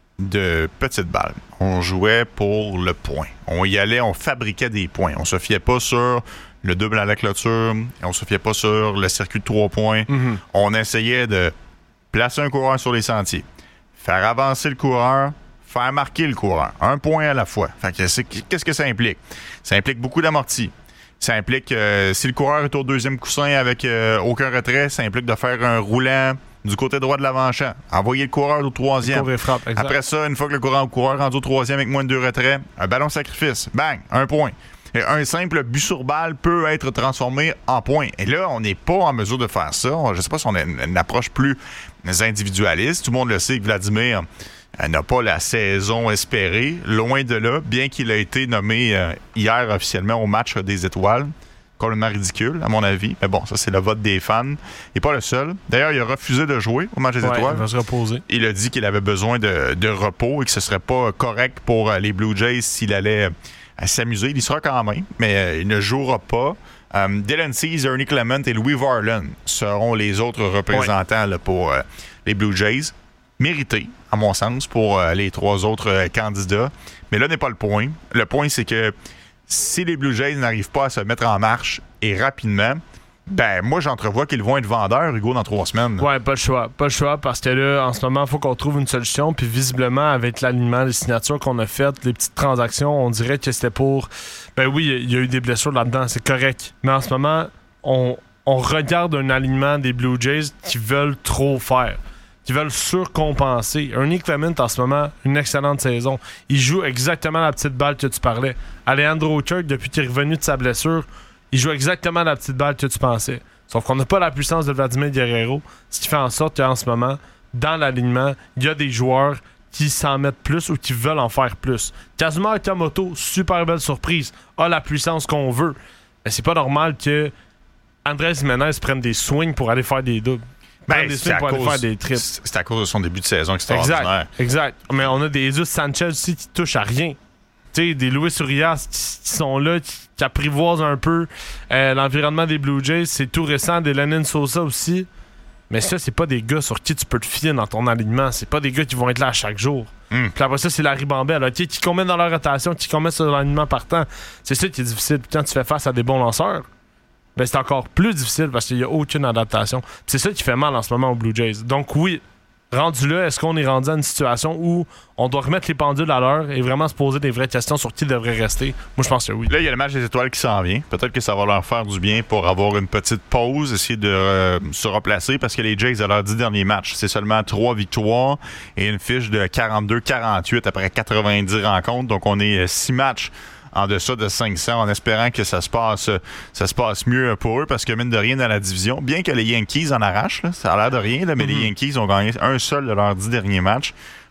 de petite balle. On jouait pour le point. On y allait, on fabriquait des points. On se fiait pas sur le double à la clôture, on se fiait pas sur le circuit de trois points. Mm-hmm. On essayait de placer un coureur sur les sentiers, faire avancer le coureur, faire marquer le coureur. Un point à la fois. Fait que c'est, qu'est-ce que ça implique? Ça implique beaucoup d'amorti. Ça implique, euh, si le coureur est au deuxième coussin avec euh, aucun retrait, ça implique de faire un roulant du côté droit de l'avant-champ. Envoyer le coureur au troisième. Frappe, après ça, une fois que le coureur, coureur rendu au troisième avec moins de deux retraits, un ballon sacrifice. Bang! Un point. Et un simple but sur balle peut être transformé en point. Et là, on n'est pas en mesure de faire ça. Je ne sais pas si on a une, une approche plus individualiste. Tout le monde le sait que Vladimir euh, n'a pas la saison espérée. Loin de là, bien qu'il ait été nommé euh, hier officiellement au match des étoiles. Complètement ridicule, à mon avis. Mais bon, ça, c'est le vote des fans. Il n'est pas le seul. D'ailleurs, il a refusé de jouer au match des ouais, étoiles. Il va se reposer. Il a dit qu'il avait besoin de, de repos et que ce ne serait pas correct pour euh, les Blue Jays s'il allait à s'amuser. Il y sera quand même, mais euh, il ne jouera pas. Um, Dylan Cease, Ernie Clement et Louis Varland seront les autres représentants ouais. là, pour euh, les Blue Jays. Mérité, à mon sens, pour euh, les trois autres euh, candidats. Mais là n'est pas le point. Le point, c'est que si les Blue Jays n'arrivent pas à se mettre en marche et rapidement, ben moi j'entrevois qu'ils vont être vendeurs, Hugo, dans trois semaines. Ouais, pas le choix. Pas le choix parce que là, en ce moment, il faut qu'on trouve une solution. Puis visiblement, avec l'alignement, les signatures qu'on a faites, les petites transactions, on dirait que c'était pour... Ben oui, il y a eu des blessures là-dedans, c'est correct. Mais en ce moment, on, on regarde un alignement des Blue Jays qui veulent trop faire, qui veulent surcompenser. Ernie Clement, en ce moment, une excellente saison. Il joue exactement la petite balle que tu parlais. Alejandro Kirk, depuis qu'il est revenu de sa blessure, il joue exactement la petite balle que tu pensais. Sauf qu'on n'a pas la puissance de Vladimir Guerrero, ce qui fait en sorte qu'en ce moment, dans l'alignement, il y a des joueurs qui s'en mettent plus ou qui veulent en faire plus. Kazuma Okamoto, super belle surprise, a la puissance qu'on veut. Mais c'est pas normal que Andrés Jiménez prenne des swings pour aller faire des doubles. Ben, des c'est, à pour cause, aller faire des triples. c'est à cause de son début de saison extraordinaire. Exact, exact. Mais on a des Jesus Sanchez aussi qui touchent à rien. T'sais, des Luis Urias qui, qui sont là, qui, qui apprivoisent un peu euh, l'environnement des Blue Jays. C'est tout récent, des Lennon Sosa aussi. Mais ça, c'est pas des gars sur qui tu peux te fier dans ton alignement. C'est pas des gars qui vont être là à chaque jour. Mm. Puis après ça, c'est la ribambelle. Okay? Qui qu'on met dans leur rotation, qui qu'on met sur l'alignement partant. C'est ça qui est difficile. Puis quand tu fais face à des bons lanceurs, ben c'est encore plus difficile parce qu'il n'y a aucune adaptation. Puis c'est ça qui fait mal en ce moment aux Blue Jays. Donc oui, rendu là, est-ce qu'on est rendu à une situation où on doit remettre les pendules à l'heure et vraiment se poser des vraies questions sur qui devrait rester? Moi, je pense que oui. Là, il y a le match des étoiles qui s'en vient. Peut-être que ça va leur faire du bien pour avoir une petite pause, essayer de euh, se replacer parce que les Jays, à leurs dix derniers matchs, c'est seulement trois victoires et une fiche de quarante-deux quarante-huit après quatre-vingt-dix rencontres. Donc, on est six matchs en deçà de cinq cents, en espérant que ça se passe ça se passe mieux pour eux, parce que mine de rien dans la division, bien que les Yankees en arrachent, là, ça a l'air de rien, là, mais mm-hmm. les Yankees ont gagné un seul de leurs dix derniers matchs.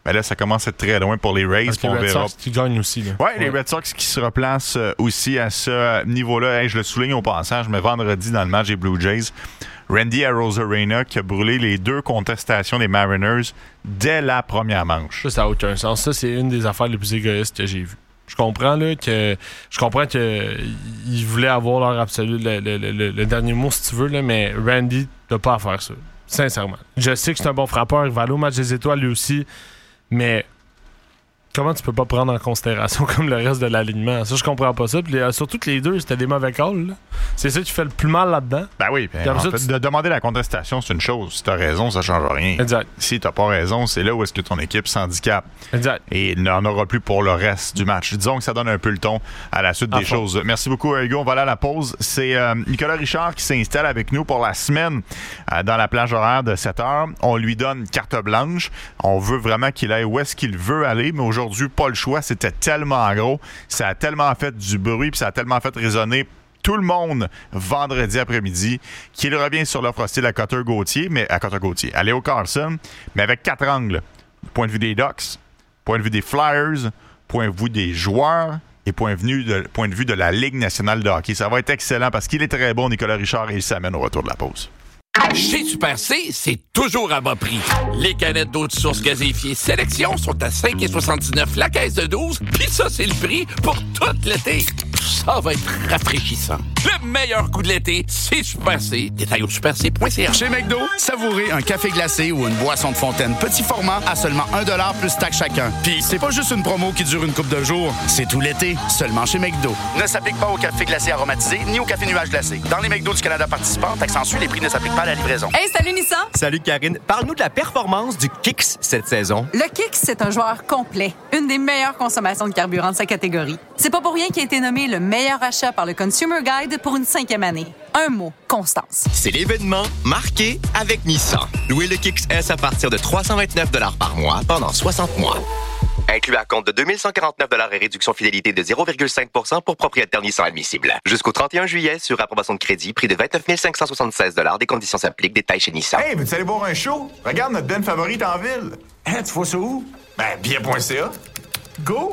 Mais là, ça commence à être très loin pour les Rays. Parce que on les Red verra. Sox qui gagnent aussi. Là. Ouais, Ouais, les Red Sox qui se replacent euh, aussi à ce niveau-là. Hey, je le souligne au passage, mais vendredi, dans le match des Blue Jays, Randy Arozarena qui a brûlé les deux contestations des Mariners dès la première manche. Ça, ça n'a aucun sens. Ça, c'est une des affaires les plus égoïstes que j'ai vues. Je comprends là, que je comprends que ils voulaient avoir leur absolu le, le, le, le dernier mot si tu veux là, mais Randy n'a pas à faire ça. Sincèrement. Je sais que c'est un bon frappeur, il va aller au match des étoiles lui aussi, mais comment tu peux pas prendre en considération comme le reste de l'alignement? Ça, je comprends pas ça. Puis les, surtout que les deux, c'était des mauvais calls. Là. C'est ça qui fait le plus mal là-dedans. Ben oui. Ben, en ça, fait, tu... de demander la contestation, c'est une chose. Si t'as raison, ça change rien. Exact. Si t'as pas raison, c'est là où est-ce que ton équipe s'handicape. Exact. Et il n'en aura plus pour le reste du match. Disons que ça donne un peu le ton à la suite à des fond. choses. Merci beaucoup, Hugo. On va aller à la pause. C'est euh, Nicolas Richard qui s'installe avec nous pour la semaine euh, dans la plage horaire de sept heures. On lui donne carte blanche. On veut vraiment qu'il aille où est-ce qu'il veut aller, mais aujourd'hui, pas le choix. C'était tellement gros. Ça a tellement fait du bruit puis ça a tellement fait résonner tout le monde vendredi après-midi qu'il revient sur l'offre hostile à Cotter Gauthier, mais à Cotter Gauthier, à Léo Carlson, mais avec quatre angles. Point de vue des Ducks, point de vue des Flyers, point de vue des joueurs et point de vue de, point de, vue de la Ligue nationale de hockey. Ça va être excellent parce qu'il est très bon, Nicolas Richard, et il s'amène au retour de la pause. Chez Super C, c'est toujours à bas prix. Les canettes d'eau de source gazéifiée Sélection sont à cinq virgule soixante-dix-neuf la caisse de douze, puis ça, c'est le prix pour tout l'été. Ça va être rafraîchissant. Le meilleur coup de l'été, c'est Super C. Détail au super c point c a. Chez McDo, savourez un café glacé ou une boisson de fontaine petit format à seulement un dollar plus taxe chacun. Puis c'est pas juste une promo qui dure une couple de jours, c'est tout l'été, seulement chez McDo. Ne s'applique pas au café glacé aromatisé ni au café nuage glacé. Dans les McDo du Canada participants, taxe en Suisse, les prix ne s'appliquent pas à la livraison. Hey, salut Nissan! Salut Karine. Parle-nous de la performance du Kicks cette saison. Le Kicks, c'est un joueur complet. Une des meilleures consommations de carburant de sa catégorie. C'est pas pour rien qu'il a été nommé le meilleur achat par le Consumer Guide pour une cinquième année. Un mot, constance. C'est l'événement marqué avec Nissan. Louez le Kicks S à partir de trois cent vingt-neuf dollars par mois pendant soixante mois. Inclus à compte de deux mille cent quarante-neuf dollars et réduction fidélité de zéro virgule cinq pour cent pour propriétaire Nissan admissible. Jusqu'au trente et un juillet, sur approbation de crédit, prix de vingt-neuf mille cinq cent soixante-seize dollars. Des conditions s'appliquent. Détails chez Nissan. Hey, veux-tu aller voir un show? Regarde notre band favorite en ville. Hein, tu vois ça où? Ben, billet point c a. Go!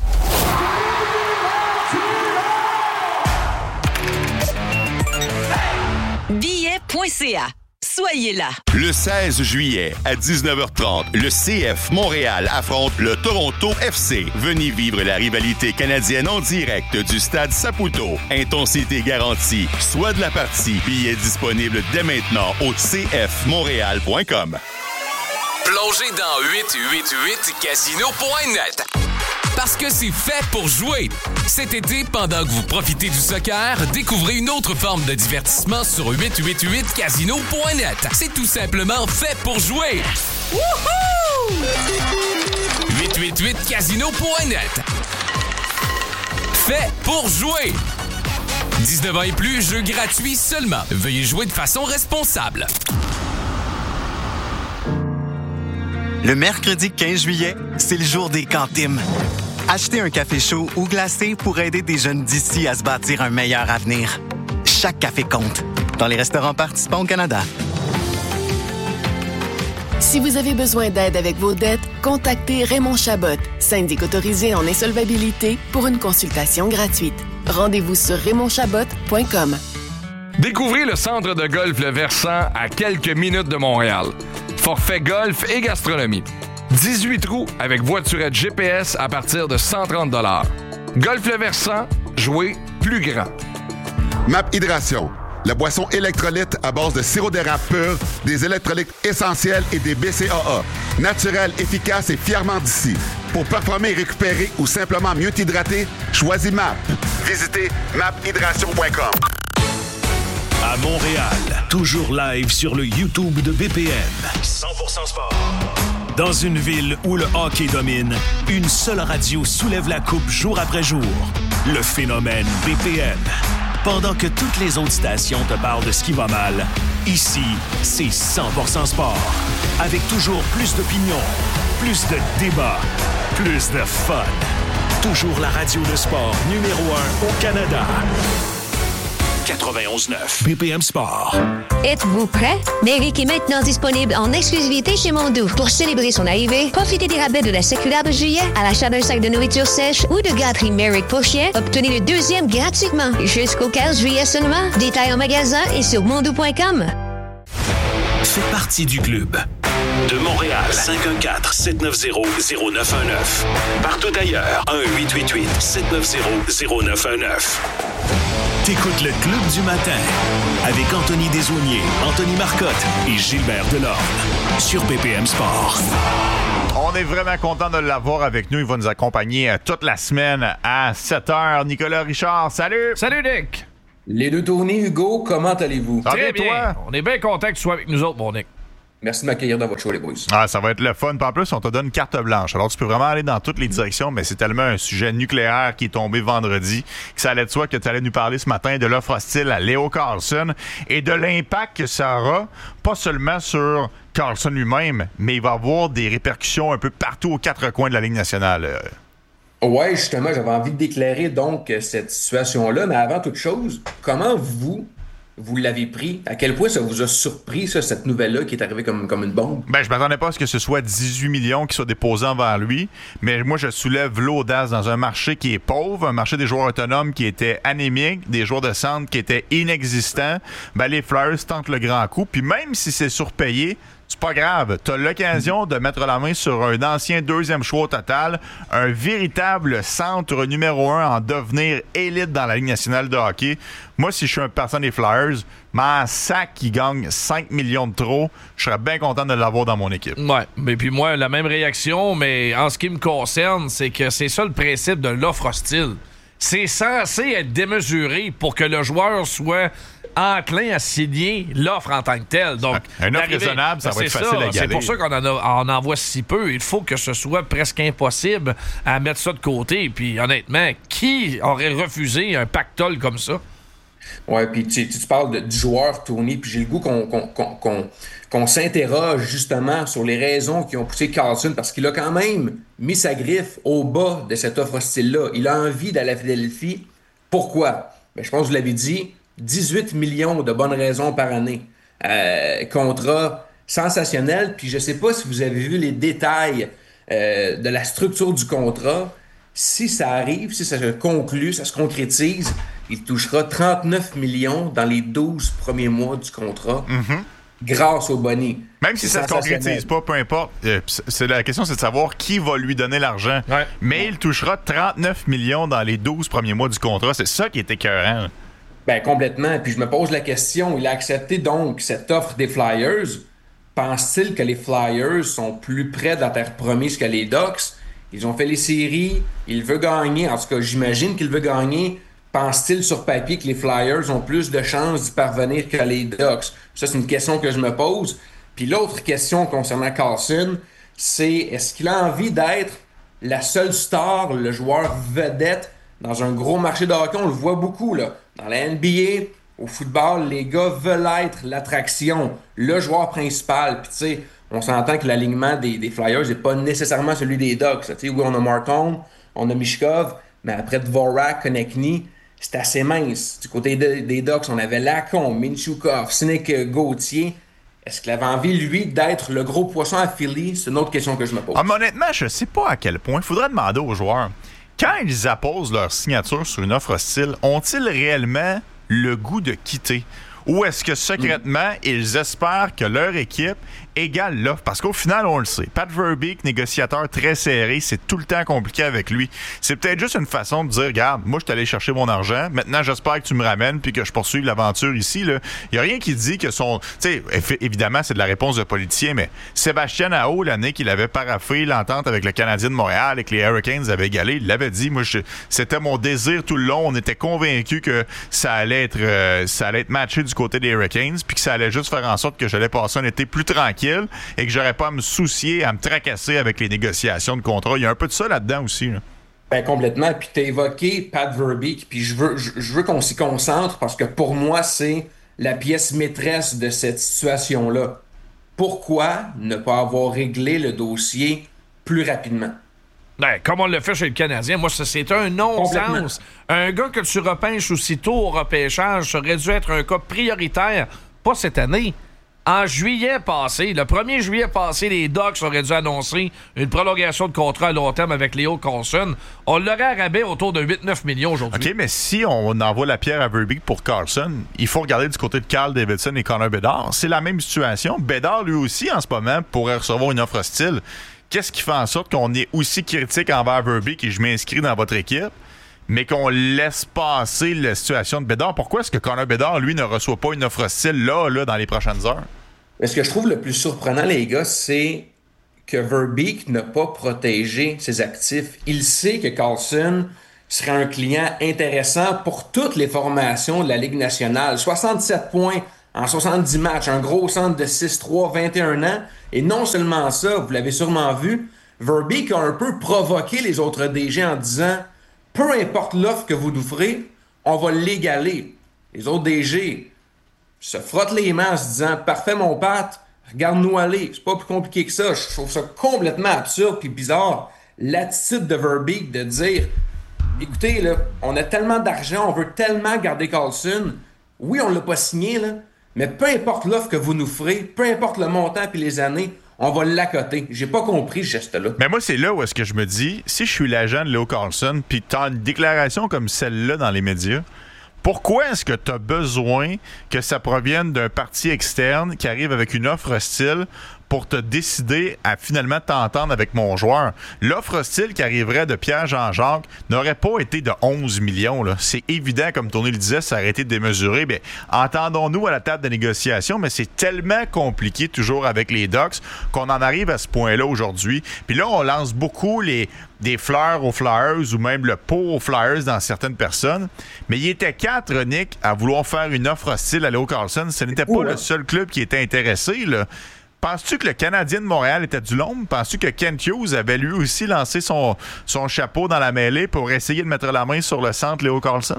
billet point c a. Soyez là. Le seize juillet, à dix-neuf heures trente, le C F Montréal affronte le Toronto F C. Venez vivre la rivalité canadienne en direct du stade Saputo. Intensité garantie. Soit de la partie. Billets disponibles dès maintenant au c f montréal point com. Plongez dans huit cent quatre-vingt-huit casino point net. Parce que c'est fait pour jouer. Cet été, pendant que vous profitez du soccer, découvrez une autre forme de divertissement sur huit cent quatre-vingt-huit casino point net. C'est tout simplement fait pour jouer. Wouhou! huit cent quatre-vingt-huit casino point net. Fait pour jouer. dix-neuf ans et plus, jeu gratuit seulement. Veuillez jouer de façon responsable. Le mercredi quinze juillet, c'est le jour des cantines. Achetez un café chaud ou glacé pour aider des jeunes d'ici à se bâtir un meilleur avenir. Chaque café compte. Dans les restaurants participants au Canada. Si vous avez besoin d'aide avec vos dettes, contactez Raymond Chabot, syndic autorisé en insolvabilité, pour une consultation gratuite. Rendez-vous sur raymond chabot point com. Découvrez le centre de golf Le Versant à quelques minutes de Montréal. Forfait golf et gastronomie. dix-huit trous avec voiturette G P S à partir de cent trente dollars. Golf Le Versant, jouer plus grand. Map Hydration, la boisson électrolyte à base de sirop d'érable pur, des électrolytes essentiels et des B C A A. Naturel, efficace et fièrement d'ici. Pour performer et récupérer ou simplement mieux t'hydrater, choisis M A P. Visitez map hydration point com. À Montréal, toujours live sur le YouTube de B P M. cent pour cent sport. Dans une ville où le hockey domine, une seule radio soulève la coupe jour après jour. Le phénomène B P M. Pendant que toutes les autres stations te parlent de ce qui va mal, ici, c'est cent pour cent sport. Avec toujours plus d'opinions, plus de débats, plus de fun. Toujours la radio de sport numéro un au Canada. quatre-vingt-onze neuf. B P M Sport. Êtes-vous prêt? Merrick est maintenant disponible en exclusivité chez Mondou. Pour célébrer son arrivée, profitez des rabais de la circulaire de juillet à l'achat d'un sac de nourriture sèche ou de gâterie Merrick pour chien. Obtenez le deuxième gratuitement jusqu'au quinze juillet seulement. Détails en magasin et sur mondou point com. Faites partie du club. De Montréal, cinq un quatre, sept neuf zéro, zéro neuf un neuf. Partout ailleurs, un huit huit huit, sept neuf zéro, zéro neuf un neuf. T'écoutes le Club du matin avec Anthony Desaulniers, Anthony Marcotte et Gilbert Delorme sur B P M Sport. On est vraiment content de l'avoir avec nous. Il va nous accompagner toute la semaine à sept heures. Nicolas Richard, salut! Salut, Nick! Les deux tournées, Hugo, comment allez-vous? Très bien. Toi? On est bien content que tu sois avec nous autres, mon Nick. Merci de m'accueillir dans votre show, les boys. Ah, ça va être le fun. Puis en plus, on te donne carte blanche. Alors, tu peux vraiment aller dans toutes les directions, mais c'est tellement un sujet nucléaire qui est tombé vendredi que ça allait de soi que tu allais nous parler ce matin de l'offre hostile à Leo Carlsson et de l'impact que ça aura, pas seulement sur Carlsson lui-même, mais il va avoir des répercussions un peu partout aux quatre coins de la Ligue nationale. Ouais, justement, j'avais envie d'éclairer donc cette situation-là, mais avant toute chose, comment vous... vous l'avez pris? À quel point ça vous a surpris, ça, cette nouvelle-là qui est arrivée comme, comme une bombe? Ben, je m'attendais pas à ce que ce soit dix-huit millions qui soient déposés envers lui, mais moi, je soulève l'audace dans un marché qui est pauvre, un marché des joueurs autonomes qui était anémique, des joueurs de centre qui étaient inexistants. Ben, les Flyers tentent le grand coup, puis même si c'est surpayé, c'est pas grave. T'as l'occasion de mettre la main sur un ancien deuxième choix au total, un véritable centre numéro un en devenir élite dans la Ligue nationale de hockey. Moi, si je suis un partisan des Flyers, ma sac qui gagne cinq millions de trop, je serais bien content de l'avoir dans mon équipe. Ouais, mais puis moi, la même réaction, mais en ce qui me concerne, c'est que c'est ça le principe de l'offre hostile. C'est censé être démesuré pour que le joueur soit enclin à signer l'offre en tant que telle. Donc, un offre raisonnable, ça ben, va être ça, facile à égaler. C'est pour ça qu'on en, a, on en voit si peu. Il faut que ce soit presque impossible à mettre ça de côté. Puis honnêtement, qui aurait refusé un pactole comme ça? Ouais, puis tu, tu parles de, du joueur Tony, puis j'ai le goût qu'on, qu'on, qu'on, qu'on, qu'on s'interroge justement sur les raisons qui ont poussé Carlsson, parce qu'il a quand même mis sa griffe au bas de cette offre hostile-là. Il a envie d'aller à Philadelphie. Pourquoi? Ben, je pense que vous l'avez dit, dix-huit millions de bonnes raisons par année. Euh, contrat sensationnel, puis je sais pas si vous avez vu les détails euh, de la structure du contrat. Si ça arrive, si ça se conclut, ça se concrétise, il touchera trente-neuf millions dans les douze premiers mois du contrat, mm-hmm. grâce au boni. Même si ça ne se concrétise pas, peu importe, euh, c'est, la question c'est de savoir qui va lui donner l'argent. Ouais. Mais il touchera trente-neuf millions dans les douze premiers mois du contrat. C'est ça qui est écœurant. Ben complètement. Puis je me pose la question, il a accepté donc cette offre des Flyers. Pense-t-il que les Flyers sont plus près d'en terre promise que les Ducks? Ils ont fait les séries, il veut gagner. En tout cas, j'imagine qu'il veut gagner. Pense-t-il sur papier que les Flyers ont plus de chances d'y parvenir que les Ducks? Ça, c'est une question que je me pose. Puis l'autre question concernant Carlsson, c'est est-ce qu'il a envie d'être la seule star, le joueur vedette dans un gros marché de hockey? On le voit beaucoup, là. Dans la N B A, au football, les gars veulent être l'attraction, le joueur principal. Puis tu sais, on s'entend que l'alignement des, des Flyers n'est pas nécessairement celui des Ducks. Tu sais, oui, on a Martin, on a Mishkov, mais après Dvorak, Konechny, c'est assez mince. Du côté de, des Ducks, on avait Lacombe, Minchukov, Sinek Gauthier. Est-ce qu'il avait envie, lui, d'être le gros poisson à Philly? C'est une autre question que je me pose. Ah, mais honnêtement, je sais pas à quel point. Il faudrait demander aux joueurs. Quand ils apposent leur signature sur une offre hostile, ont-ils réellement le goût de quitter? Ou est-ce que secrètement, mm. ils espèrent que leur équipe égale l'offre? Parce qu'au final, on le sait. Pat Verbeek, négociateur très serré, c'est tout le temps compliqué avec lui. C'est peut-être juste une façon de dire, regarde, moi, je suis allé chercher mon argent. Maintenant, j'espère que tu me ramènes puis que je poursuive l'aventure ici. Il n'y a rien qui dit que son... Tu sais, évidemment, c'est de la réponse de politicien, mais Sébastien Aho, l'année qu'il avait paraphé l'entente avec le Canadien de Montréal et que les Hurricanes avaient égalé, il l'avait dit. Moi, je... c'était mon désir tout le long. On était convaincus que ça allait être, euh, ça allait être matché du côté des Hurricanes puis que ça allait juste faire en sorte que j'allais passer un été plus tranquille et que j'aurais pas à me soucier, à me tracasser avec les négociations de contrat. Il y a un peu de ça là-dedans aussi. Là. Ben complètement. Puis t'as évoqué Pat Verbeek, puis je veux, je, je veux qu'on s'y concentre parce que pour moi, c'est la pièce maîtresse de cette situation-là. Pourquoi ne pas avoir réglé le dossier plus rapidement? Ben, comme on le fait chez le Canadien, moi, ça, c'est un non-sens. Un gars que tu repêches aussitôt au repêchage, ça aurait dû être un cas prioritaire, pas cette année. En juillet passé, le premier juillet passé, les Ducks auraient dû annoncer une prolongation de contrat à long terme avec Leo Carlson. On l'aurait à rabais autour de huit neuf millions aujourd'hui. OK, mais si on envoie la pierre à Verbeek pour Carlson, il faut regarder du côté de Carl Davidson et Connor Bedard. C'est la même situation. Bedard, lui aussi, en ce moment, pourrait recevoir une offre hostile. Qu'est-ce qui fait en sorte qu'on est aussi critique envers Verbeek et je m'inscris dans votre équipe, mais qu'on laisse passer la situation de Bedard? Pourquoi est-ce que Connor Bedard, lui, ne reçoit pas une offre hostile là, là, dans les prochaines heures? Mais ce que je trouve le plus surprenant, les gars, c'est que Verbeek n'a pas protégé ses actifs. Il sait que Carlson serait un client intéressant pour toutes les formations de la Ligue nationale. soixante-sept points en soixante-dix matchs, un gros centre de six trois, vingt et un ans. Et non seulement ça, vous l'avez sûrement vu, Verbeek a un peu provoqué les autres D G en disant « Peu importe l'offre que vous nous ferez, on va l'égaler. » Les autres D G se frottent les mains en se disant « Parfait, mon Pat, regarde-nous aller. C'est pas plus compliqué que ça. » Je trouve ça complètement absurde puis bizarre, l'attitude de Verbeek de dire « Écoutez, là, on a tellement d'argent, on veut tellement garder Carlson. Oui, on l'a pas signé, là, mais peu importe l'offre que vous nous ferez, peu importe le montant puis les années, on va l'accoter. » J'ai pas compris ce geste-là. Mais moi, c'est là où est-ce que je me dis, si je suis l'agent de Leo Carlson, puis tu as une déclaration comme celle-là dans les médias, pourquoi est-ce que tu as besoin que ça provienne d'un parti externe qui arrive avec une offre hostile pour te décider à finalement t'entendre avec mon joueur? L'offre hostile qui arriverait de Pierre-Jean-Jacques n'aurait pas été de onze millions. Là. C'est évident, comme Tony le disait, ça aurait été démesuré. Bien, entendons-nous à la table de négociation, mais c'est tellement compliqué toujours avec les Ducks qu'on en arrive à ce point-là aujourd'hui. Puis là, on lance beaucoup les, des fleurs aux Flyers ou même le pot aux Flyers dans certaines personnes. Mais il était quatre, Nick, à vouloir faire une offre hostile à Leo Carlson. Ce n'était pas le seul club qui était intéressé, là. Penses-tu que le Canadien de Montréal était du l'ombre? Penses-tu que Kent Hughes avait lui aussi lancé son, son chapeau dans la mêlée pour essayer de mettre la main sur le centre Leo Carlson?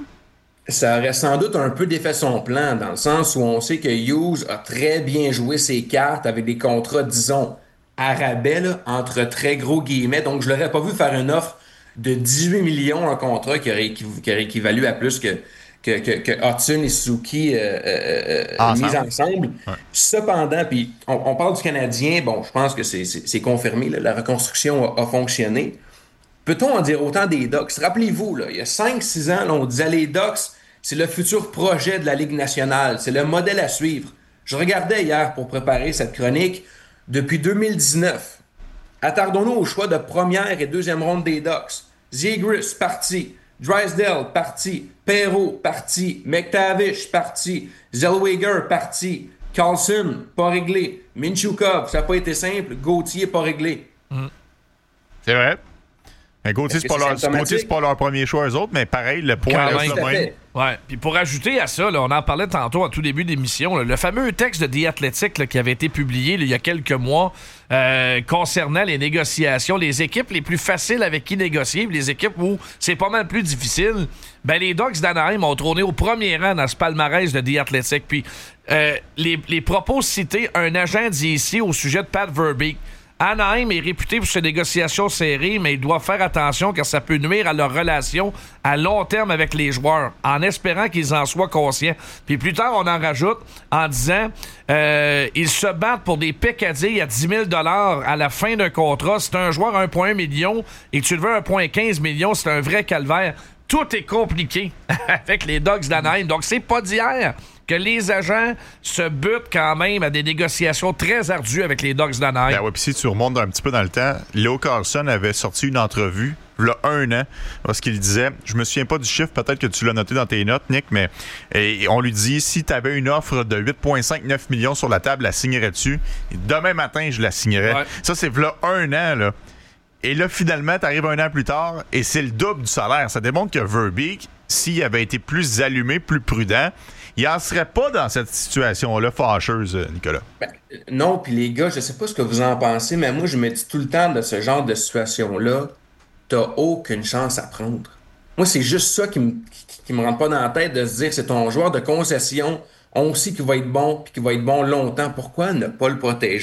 Ça aurait sans doute un peu défait son plan, dans le sens où on sait que Hughes a très bien joué ses cartes avec des contrats, disons, à rabais, là, entre très gros guillemets. Donc, je l'aurais pas vu faire une offre de dix-huit millions, un contrat qui aurait, équiv- qui aurait équivalu à plus que que, que, que Hudson et Suzuki euh, euh, ensemble. mis ensemble. Ouais. Cependant, puis on, on parle du Canadien, bon, je pense que c'est, c'est, c'est confirmé, là, la reconstruction a, a fonctionné. Peut-on en dire autant des Ducks? Rappelez-vous, là, il y a cinq six ans, là, on disait les Ducks, c'est le futur projet de la Ligue nationale, c'est le modèle à suivre. Je regardais hier pour préparer cette chronique, depuis deux mille dix-neuf. Attardons-nous au choix de première et deuxième ronde des Ducks. Zegras, parti. Drysdale, parti. Perreault, parti. McTavish, parti. Zellweger, parti. Carlson, pas réglé. Minchukov, ça n'a pas été simple. Gauthier, pas réglé. Mmh. C'est vrai. Mais Gauthier, c'est pas, leur, Gauthier, c'est pas leur premier choix, eux autres, mais pareil, le point reste le même. Ouais. Puis pour ajouter à ça, là, on en parlait tantôt en tout début d'émission, là, le fameux texte de The Athletic là, qui avait été publié là, il y a quelques mois euh, concernant les négociations, les équipes les plus faciles avec qui négocier, les équipes où c'est pas mal plus difficile, ben les Ducks d'Anaheim ont trôné au premier rang dans ce palmarès de The Athletic. Puis euh, les, les propos cités, un agent dit ici au sujet de Pat Verbeek. Anaheim est réputé pour ses négociations serrées, mais il doit faire attention car ça peut nuire à leur relation à long terme avec les joueurs, en espérant qu'ils en soient conscients. Puis plus tard, on en rajoute en disant euh, ils se battent pour des peccadilles à dix mille dollars à la fin d'un contrat. C'est un joueur à un virgule un million et que tu le veux à un virgule quinze million, c'est un vrai calvaire. Tout est compliqué avec les Ducks d'Anaheim. Donc, c'est pas d'hier que les agents se butent quand même à des négociations très ardues avec les Ducks d'Anaheim. Ben ouais, puis si tu remontes un petit peu dans le temps, Leo Carlson avait sorti une entrevue il y a un an, parce qu'il disait, je me souviens pas du chiffre, peut-être que tu l'as noté dans tes notes, Nick, mais et on lui dit, si tu avais une offre de huit virgule cinquante-neuf millions sur la table, la signerais-tu? Et demain matin, je la signerais. Ouais. Ça, c'est là un an, là. Et là, finalement, tu arrives un an plus tard et c'est le double du salaire. Ça démontre que Verbeek, s'il avait été plus allumé, plus prudent, il n'en serait pas dans cette situation-là fâcheuse, Nicolas. Ben, non, puis les gars, je sais pas ce que vous en pensez, mais moi, je me dis tout le temps de ce genre de situation-là, t'as aucune chance à prendre. Moi, c'est juste ça qui me, qui, qui me rentre pas dans la tête de se dire c'est ton joueur de concession, on sait qu'il va être bon puis qu'il va être bon longtemps. Pourquoi ne pas le protéger?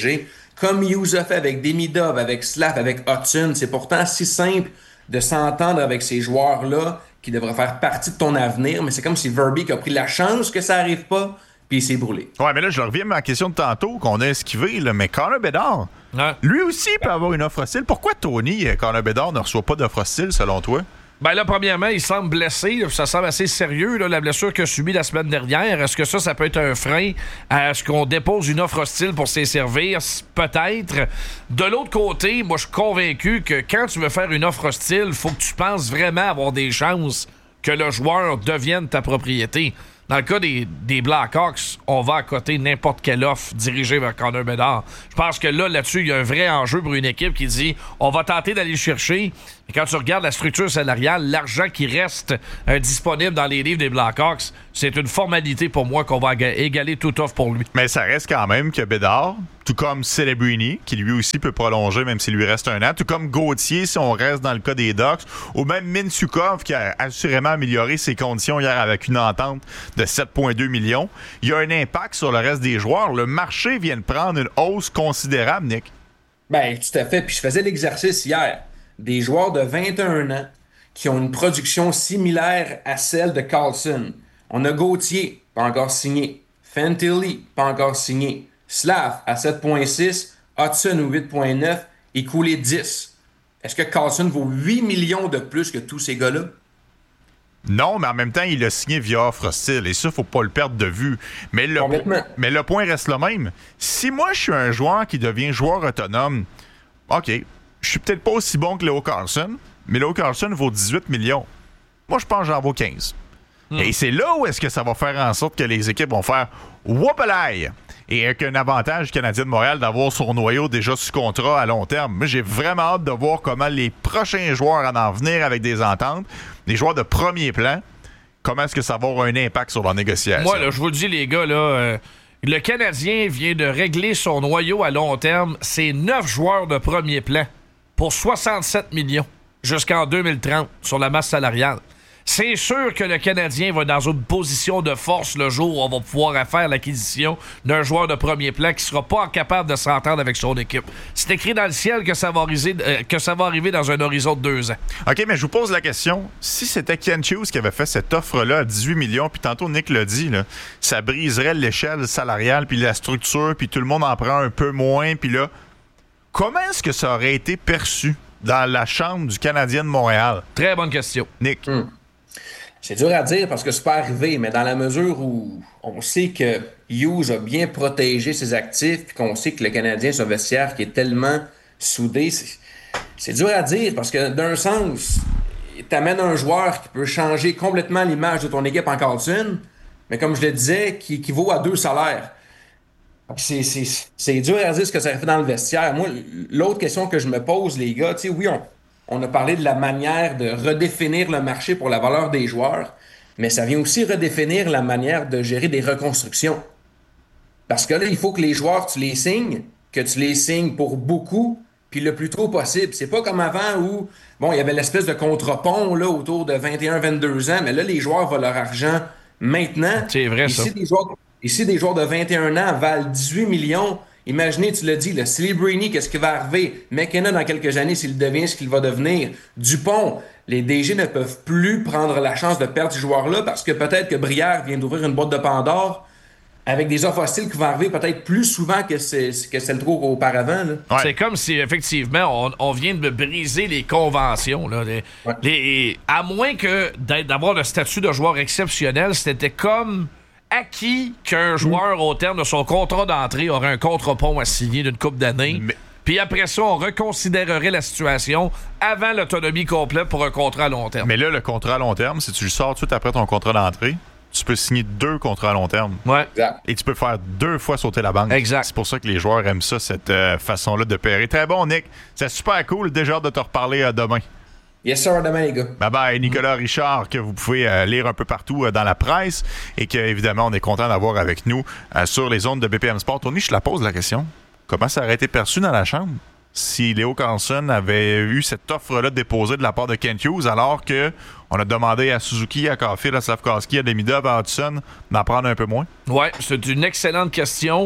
comme Hughes a fait avec Demidov, avec Slav, avec Hudson. C'est pourtant si simple de s'entendre avec ces joueurs-là qui devraient faire partie de ton avenir, mais c'est comme si Verbeek a pris la chance que ça arrive pas, puis il s'est brûlé. Ouais, mais là, je reviens à ma question de tantôt qu'on a esquivé, là, mais Connor Bedard, ouais. lui aussi peut avoir une offre hostile. Pourquoi Tony, Connor Bedard, ne reçoit pas d'offre hostile, selon toi? Ben là, premièrement, il semble blessé. Ça semble assez sérieux, là, la blessure qu'il a subie la semaine dernière. Est-ce que ça, ça peut être un frein à ce qu'on dépose une offre hostile pour s'y servir? Peut-être. De l'autre côté, moi, je suis convaincu que quand tu veux faire une offre hostile, il faut que tu penses vraiment avoir des chances que le joueur devienne ta propriété. Dans le cas des, des Blackhawks, on va accoter n'importe quelle offre dirigée vers Connor Bedard. Je pense que là, là-dessus, il y a un vrai enjeu pour une équipe qui dit on va tenter d'aller le chercher. Et quand tu regardes la structure salariale, l'argent qui reste euh, disponible dans les livres des Blackhawks, c'est une formalité pour moi qu'on va égaler toute offre pour lui. Mais ça reste quand même que Bedard, tout comme Celebrini, qui lui aussi peut prolonger même s'il lui reste un an, tout comme Gauthier si on reste dans le cas des Ducks, ou même Mintyukov qui a assurément amélioré ses conditions hier avec une entente de sept virgule deux millions, il y a un impact sur le reste des joueurs. Le marché vient de prendre une hausse considérable, Nick. Ben, tout à fait. Puis je faisais l'exercice hier. Des joueurs de vingt et un ans qui ont une production similaire à celle de Carlson. On a Gauthier, pas encore signé. Fantilli, pas encore signé. Slav à sept virgule six, Hudson au huit virgule neuf et Cooley dix. Est-ce que Carlson vaut huit millions de plus que tous ces gars-là? Non, mais en même temps, il a signé via offre hostile et ça, faut pas le perdre de vue. Mais le, mais le point reste le même. Si moi, je suis un joueur qui devient joueur autonome, OK, je suis peut-être pas aussi bon que Leo Carlson, mais Leo Carlson vaut dix-huit millions. Moi, je pense que j'en vaux quinze. Hmm. Et c'est là où est-ce que ça va faire en sorte que les équipes vont faire « Whoopalaï !» et avec un avantage Canadien de Montréal d'avoir son noyau déjà sous contrat à long terme. Moi, j'ai vraiment hâte de voir comment les prochains joueurs en en venir avec des ententes, les joueurs de premier plan, comment est-ce que ça va avoir un impact sur leur négociation. Moi, là, je vous le dis, les gars, là, euh, le Canadien vient de régler son noyau à long terme. C'est neuf joueurs de premier plan pour soixante-sept millions jusqu'en deux mille trente sur la masse salariale. C'est sûr que le Canadien va dans une position de force le jour où on va pouvoir faire l'acquisition d'un joueur de premier plan qui sera pas capable de s'entendre avec son équipe. C'est écrit dans le ciel que ça va arriver, euh, que ça va arriver dans un horizon de deux ans. OK, mais je vous pose la question. Si c'était Ken Hughes qui avait fait cette offre-là à dix-huit millions, puis tantôt Nick l'a dit, là, ça briserait l'échelle salariale, puis la structure, puis tout le monde en prend un peu moins, puis là, comment est-ce que ça aurait été perçu dans la chambre du Canadien de Montréal? Très bonne question. Nick? Hum. C'est dur à dire parce que c'est pas arrivé, mais dans la mesure où on sait que Hughes a bien protégé ses actifs puis qu'on sait que le Canadien, c'est un vestiaire qui est tellement soudé, c'est, c'est dur à dire parce que d'un sens, t'amènes un joueur qui peut changer complètement l'image de ton équipe en Carlson, mais comme je le disais, qui équivaut à deux salaires. C'est, c'est, c'est dur à dire ce que ça fait dans le vestiaire. Moi, l'autre question que je me pose, les gars, tu sais, oui, on... On a parlé de la manière de redéfinir le marché pour la valeur des joueurs, mais ça vient aussi redéfinir la manière de gérer des reconstructions. Parce que là, il faut que les joueurs, tu les signes, que tu les signes pour beaucoup, puis le plus tôt possible. C'est pas comme avant où, bon, il y avait l'espèce de contre-pont là, autour de vingt et un vingt-deux ans, mais là, les joueurs veulent leur argent maintenant. C'est vrai, ici, ça. Des joueurs, ici, des joueurs de vingt et un ans valent dix-huit millions. Imaginez, tu l'as dit, le Celebrini, qu'est-ce qui va arriver? McKinnon, dans quelques années, s'il devient ce qu'il va devenir. Dupont, les D G ne peuvent plus prendre la chance de perdre ces joueurs-là parce que peut-être que Brière vient d'ouvrir une boîte de Pandore avec des offres hostiles qui vont arriver peut-être plus souvent que c'est, que c'est le trop auparavant. Là. Ouais. C'est comme si, effectivement, on, on vient de briser les conventions. Là. Les, ouais. les, à moins que d'avoir le statut de joueur exceptionnel, c'était comme... acquis qu'un joueur, au terme de son contrat d'entrée, aurait un contre-pont à signer d'une couple d'années. Mais... Puis après ça, on reconsidérerait la situation avant l'autonomie complète pour un contrat à long terme. Mais là, le contrat à long terme, si tu le sors tout de suite après ton contrat d'entrée, tu peux signer deux contrats à long terme. Ouais. Exact. Et tu peux faire deux fois sauter la banque. Exact. C'est pour ça que les joueurs aiment ça, cette euh, façon-là de payer. Très bon, Nick. C'est super cool. Déjà hâte de te reparler euh, demain. Yes, sir, demain, les gars. Bye bye, Nicolas Richard, que vous pouvez euh, lire un peu partout euh, dans la presse et qu'évidemment, on est content d'avoir avec nous euh, sur les ondes de B P M Sport. Tony, je te la pose la question. Comment ça aurait été perçu dans la chambre si Leo Carlson avait eu cette offre-là déposée de la part de Kent Hughes alors qu'on a demandé à Suzuki, à Caulfield, à Slavkovski, à Demidov, à Hudson d'en prendre un peu moins? Oui, c'est une excellente question.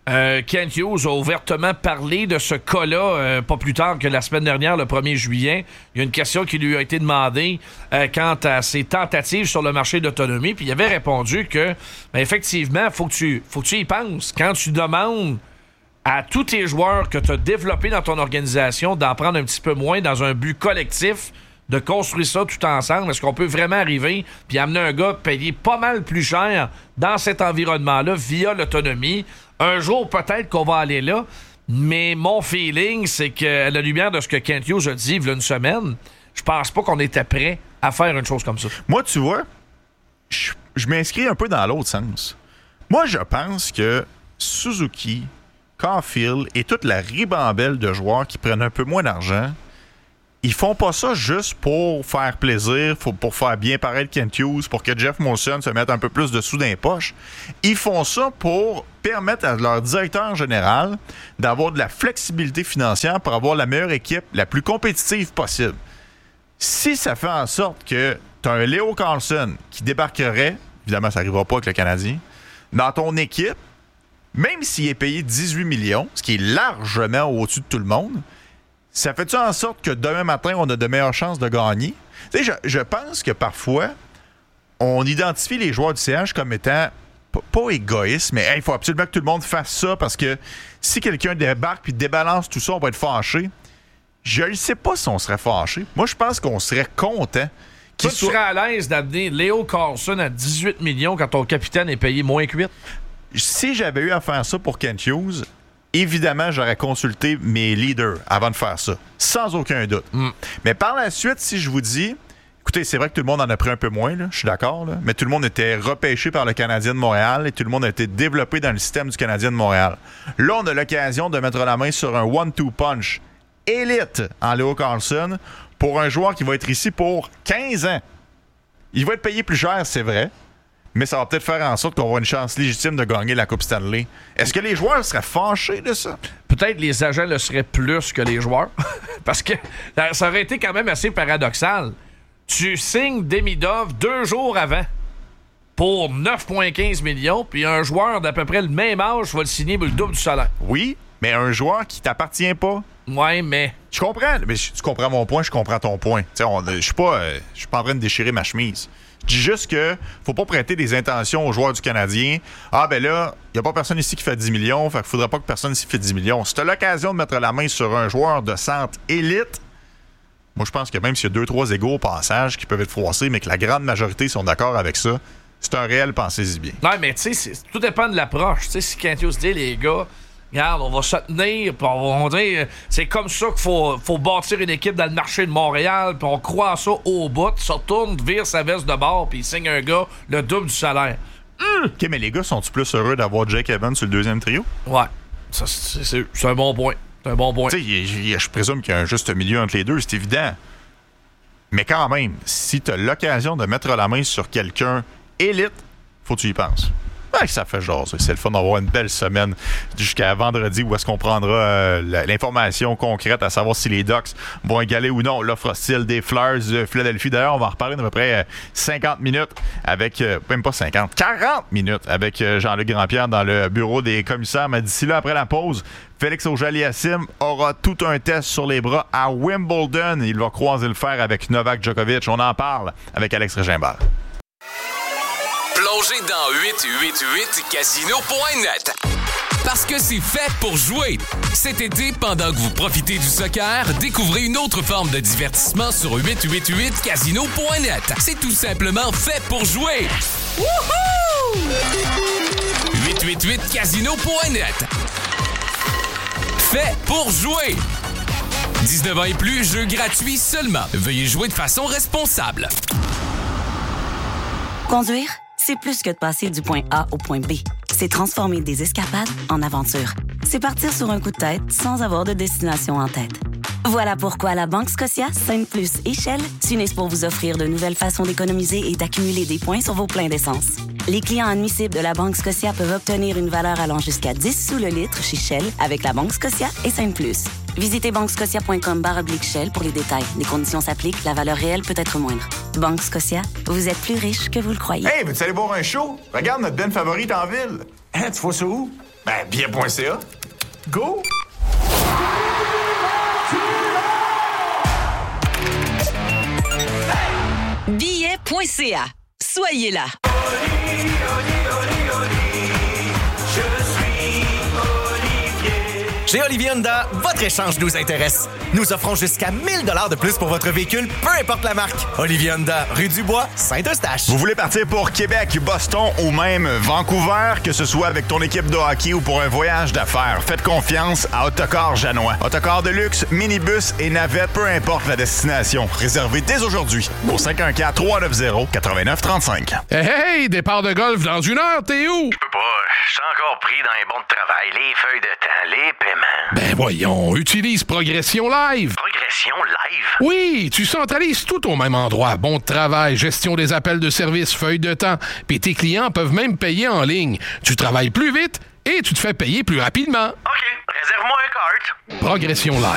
Euh, Kent Hughes a ouvertement parlé de ce cas-là euh, pas plus tard que la semaine dernière, le premier juillet. Il y a une question qui lui a été demandée euh, quant à ses tentatives sur le marché d'autonomie, puis il avait répondu que, ben, effectivement, faut que tu, faut que tu y penses. Quand tu demandes à tous tes joueurs que tu as développés dans ton organisation d'en prendre un petit peu moins dans un but collectif, de construire ça tout ensemble, est-ce qu'on peut vraiment arriver puis amener un gars payer pas mal plus cher dans cet environnement-là via l'autonomie? Un jour, peut-être qu'on va aller là, mais mon feeling, c'est que, à la lumière de ce que Kent Hughes a dit il y a une semaine, je pense pas qu'on était prêt à faire une chose comme ça. Moi, tu vois, je, je m'inscris un peu dans l'autre sens. Moi, je pense que Suzuki, Caulfield et toute la ribambelle de joueurs qui prennent un peu moins d'argent, ils font pas ça juste pour faire plaisir, pour faire bien paraître Kent Hughes, pour que Jeff Molson se mette un peu plus de sous dans les poches. Ils font ça pour permettre à leur directeur général d'avoir de la flexibilité financière pour avoir la meilleure équipe, la plus compétitive possible. Si ça fait en sorte que tu as un Leo Carlson qui débarquerait, évidemment ça n'arrivera pas avec le Canadien, dans ton équipe, même s'il est payé dix-huit millions, ce qui est largement au-dessus de tout le monde, ça fait-tu en sorte que demain matin, on a de meilleures chances de gagner? Tu sais, je, je pense que parfois, on identifie les joueurs du C H comme étant p- pas égoïstes, mais il hey, faut absolument que tout le monde fasse ça parce que si quelqu'un débarque puis débalance tout ça, on va être fâché. Je ne sais pas si on serait fâché. Moi, je pense qu'on serait content. Toi, tu serais à l'aise d'amener Leo Carlson à dix-huit millions quand ton capitaine est payé moins que huit? Si j'avais eu à faire ça pour Kent Hughes, évidemment, j'aurais consulté mes leaders avant de faire ça, sans aucun doute. Mm. Mais par la suite, si je vous dis, écoutez, c'est vrai que tout le monde en a pris un peu moins, là, je suis d'accord, là, mais tout le monde était repêché par le Canadien de Montréal et tout le monde a été développé dans le système du Canadien de Montréal. Là, on a l'occasion de mettre la main sur un one-two punch élite en Leo Carlson pour un joueur qui va être ici pour quinze ans. Il va être payé plus cher, c'est vrai. Mais ça va peut-être faire en sorte qu'on va avoir une chance légitime de gagner la Coupe Stanley. Est-ce que les joueurs seraient fâchés de ça? Peut-être les agents le seraient plus que les joueurs. Parce que ça aurait été quand même assez paradoxal. Tu signes Demidov deux jours avant pour neuf virgule quinze millions, puis un joueur d'à peu près le même âge va le signer pour le double du salaire. Oui, mais un joueur qui t'appartient pas. Ouais, mais... Je comprends. Mais tu comprends mon point, je comprends ton point. Je suis pas, euh, je suis pas en train de déchirer ma chemise. Je dis juste que faut pas prêter des intentions aux joueurs du Canadien. Ah, ben là, il n'y a pas personne ici qui fait dix millions, fait qu'il faudrait pas que personne ici fait dix millions. Si tu as l'occasion de mettre la main sur un joueur de centre élite, moi, je pense que même s'il y a deux, trois égos au passage qui peuvent être froissés, mais que la grande majorité sont d'accord avec ça, c'est un réel pensez-y bien. Non, mais tu sais, tout dépend de l'approche. Tu sais, si Kent Hughes dit, les gars, regarde, on va se tenir, puis on va dire, c'est comme ça qu'il faut, faut bâtir une équipe dans le marché de Montréal, puis on croit ça au bout, ça tourne, vire sa veste de bord, puis il signe un gars le double du salaire. Mmh. OK, mais les gars, sont-tu plus heureux d'avoir Jake Evans sur le deuxième trio? Ouais, ça, c'est, c'est, c'est un bon point. C'est un bon point. Tu sais, je présume qu'il y a un juste milieu entre les deux, c'est évident. Mais quand même, si tu as l'occasion de mettre la main sur quelqu'un élite, faut que tu y penses. Ouais, ça fait genre, c'est le fun d'avoir une belle semaine jusqu'à vendredi où est-ce qu'on prendra euh, l'information concrète à savoir si les Ducks vont égaler ou non l'offre hostile des Flyers de Philadelphie. D'ailleurs, on va en reparler d'à peu près euh, cinquante minutes avec, euh, même pas cinquante, quarante minutes avec euh, Jean-Luc Grandpierre dans le bureau des commissaires. Mais d'ici là, après la pause, Félix Auger-Aliassime aura tout un test sur les bras à Wimbledon. Il va croiser le fer avec Novak Djokovic. On en parle avec Alex Régimbal. Plongez dans huit huit huit casino point net. Parce que c'est fait pour jouer. Cet été, pendant que vous profitez du soccer, découvrez une autre forme de divertissement sur huit huit huit casino point net. C'est tout simplement fait pour jouer. Wouhou! huit huit huit casino point net. Fait pour jouer. dix-neuf ans et plus, jeu gratuit seulement. Veuillez jouer de façon responsable. Conduire, c'est plus que de passer du point A au point B. C'est transformer des escapades en aventures. C'est partir sur un coup de tête sans avoir de destination en tête. Voilà pourquoi la Banque Scotia, Sainte-Plus et Shell s'unissent pour vous offrir de nouvelles façons d'économiser et d'accumuler des points sur vos pleins d'essence. Les clients admissibles de la Banque Scotia peuvent obtenir une valeur allant jusqu'à dix sous le litre chez Shell avec la Banque Scotia et Sainte-Plus. Visitez banquescotia.com barre oblique Shell pour les détails. Les conditions s'appliquent, la valeur réelle peut être moindre. Banque Scotia, vous êtes plus riche que vous le croyez. Hey, veux-tu aller voir un show? Regarde notre band favorite en ville. Hein, tu vois ça où? Ben, bien.ca. Go! Billet.ca. Soyez là. Chez Olivier Honda, votre échange nous intéresse. Nous offrons jusqu'à mille dollars de plus pour votre véhicule, peu importe la marque. Olivier Honda, rue du Bois, Saint-Eustache. Vous voulez partir pour Québec, Boston ou même Vancouver, que ce soit avec ton équipe de hockey ou pour un voyage d'affaires, faites confiance à Autocar Janois. Autocar de luxe, minibus et navette, peu importe la destination. Réservez dès aujourd'hui au cinq un quatre, trois neuf zéro, neuf neuf trois cinq. Hey, hey, départ de golf dans une heure, t'es où? Je peux pas, je suis encore pris dans les bons de travail, les feuilles de temps, les paiements. Ben voyons, utilise Progression Live. Progression Live? Oui, tu centralises tout au même endroit. Bon de travail, gestion des appels de service, feuilles de temps. Puis tes clients peuvent même payer en ligne. Tu travailles plus vite et tu te fais payer plus rapidement. OK, réserve-moi un cart. Progression Live.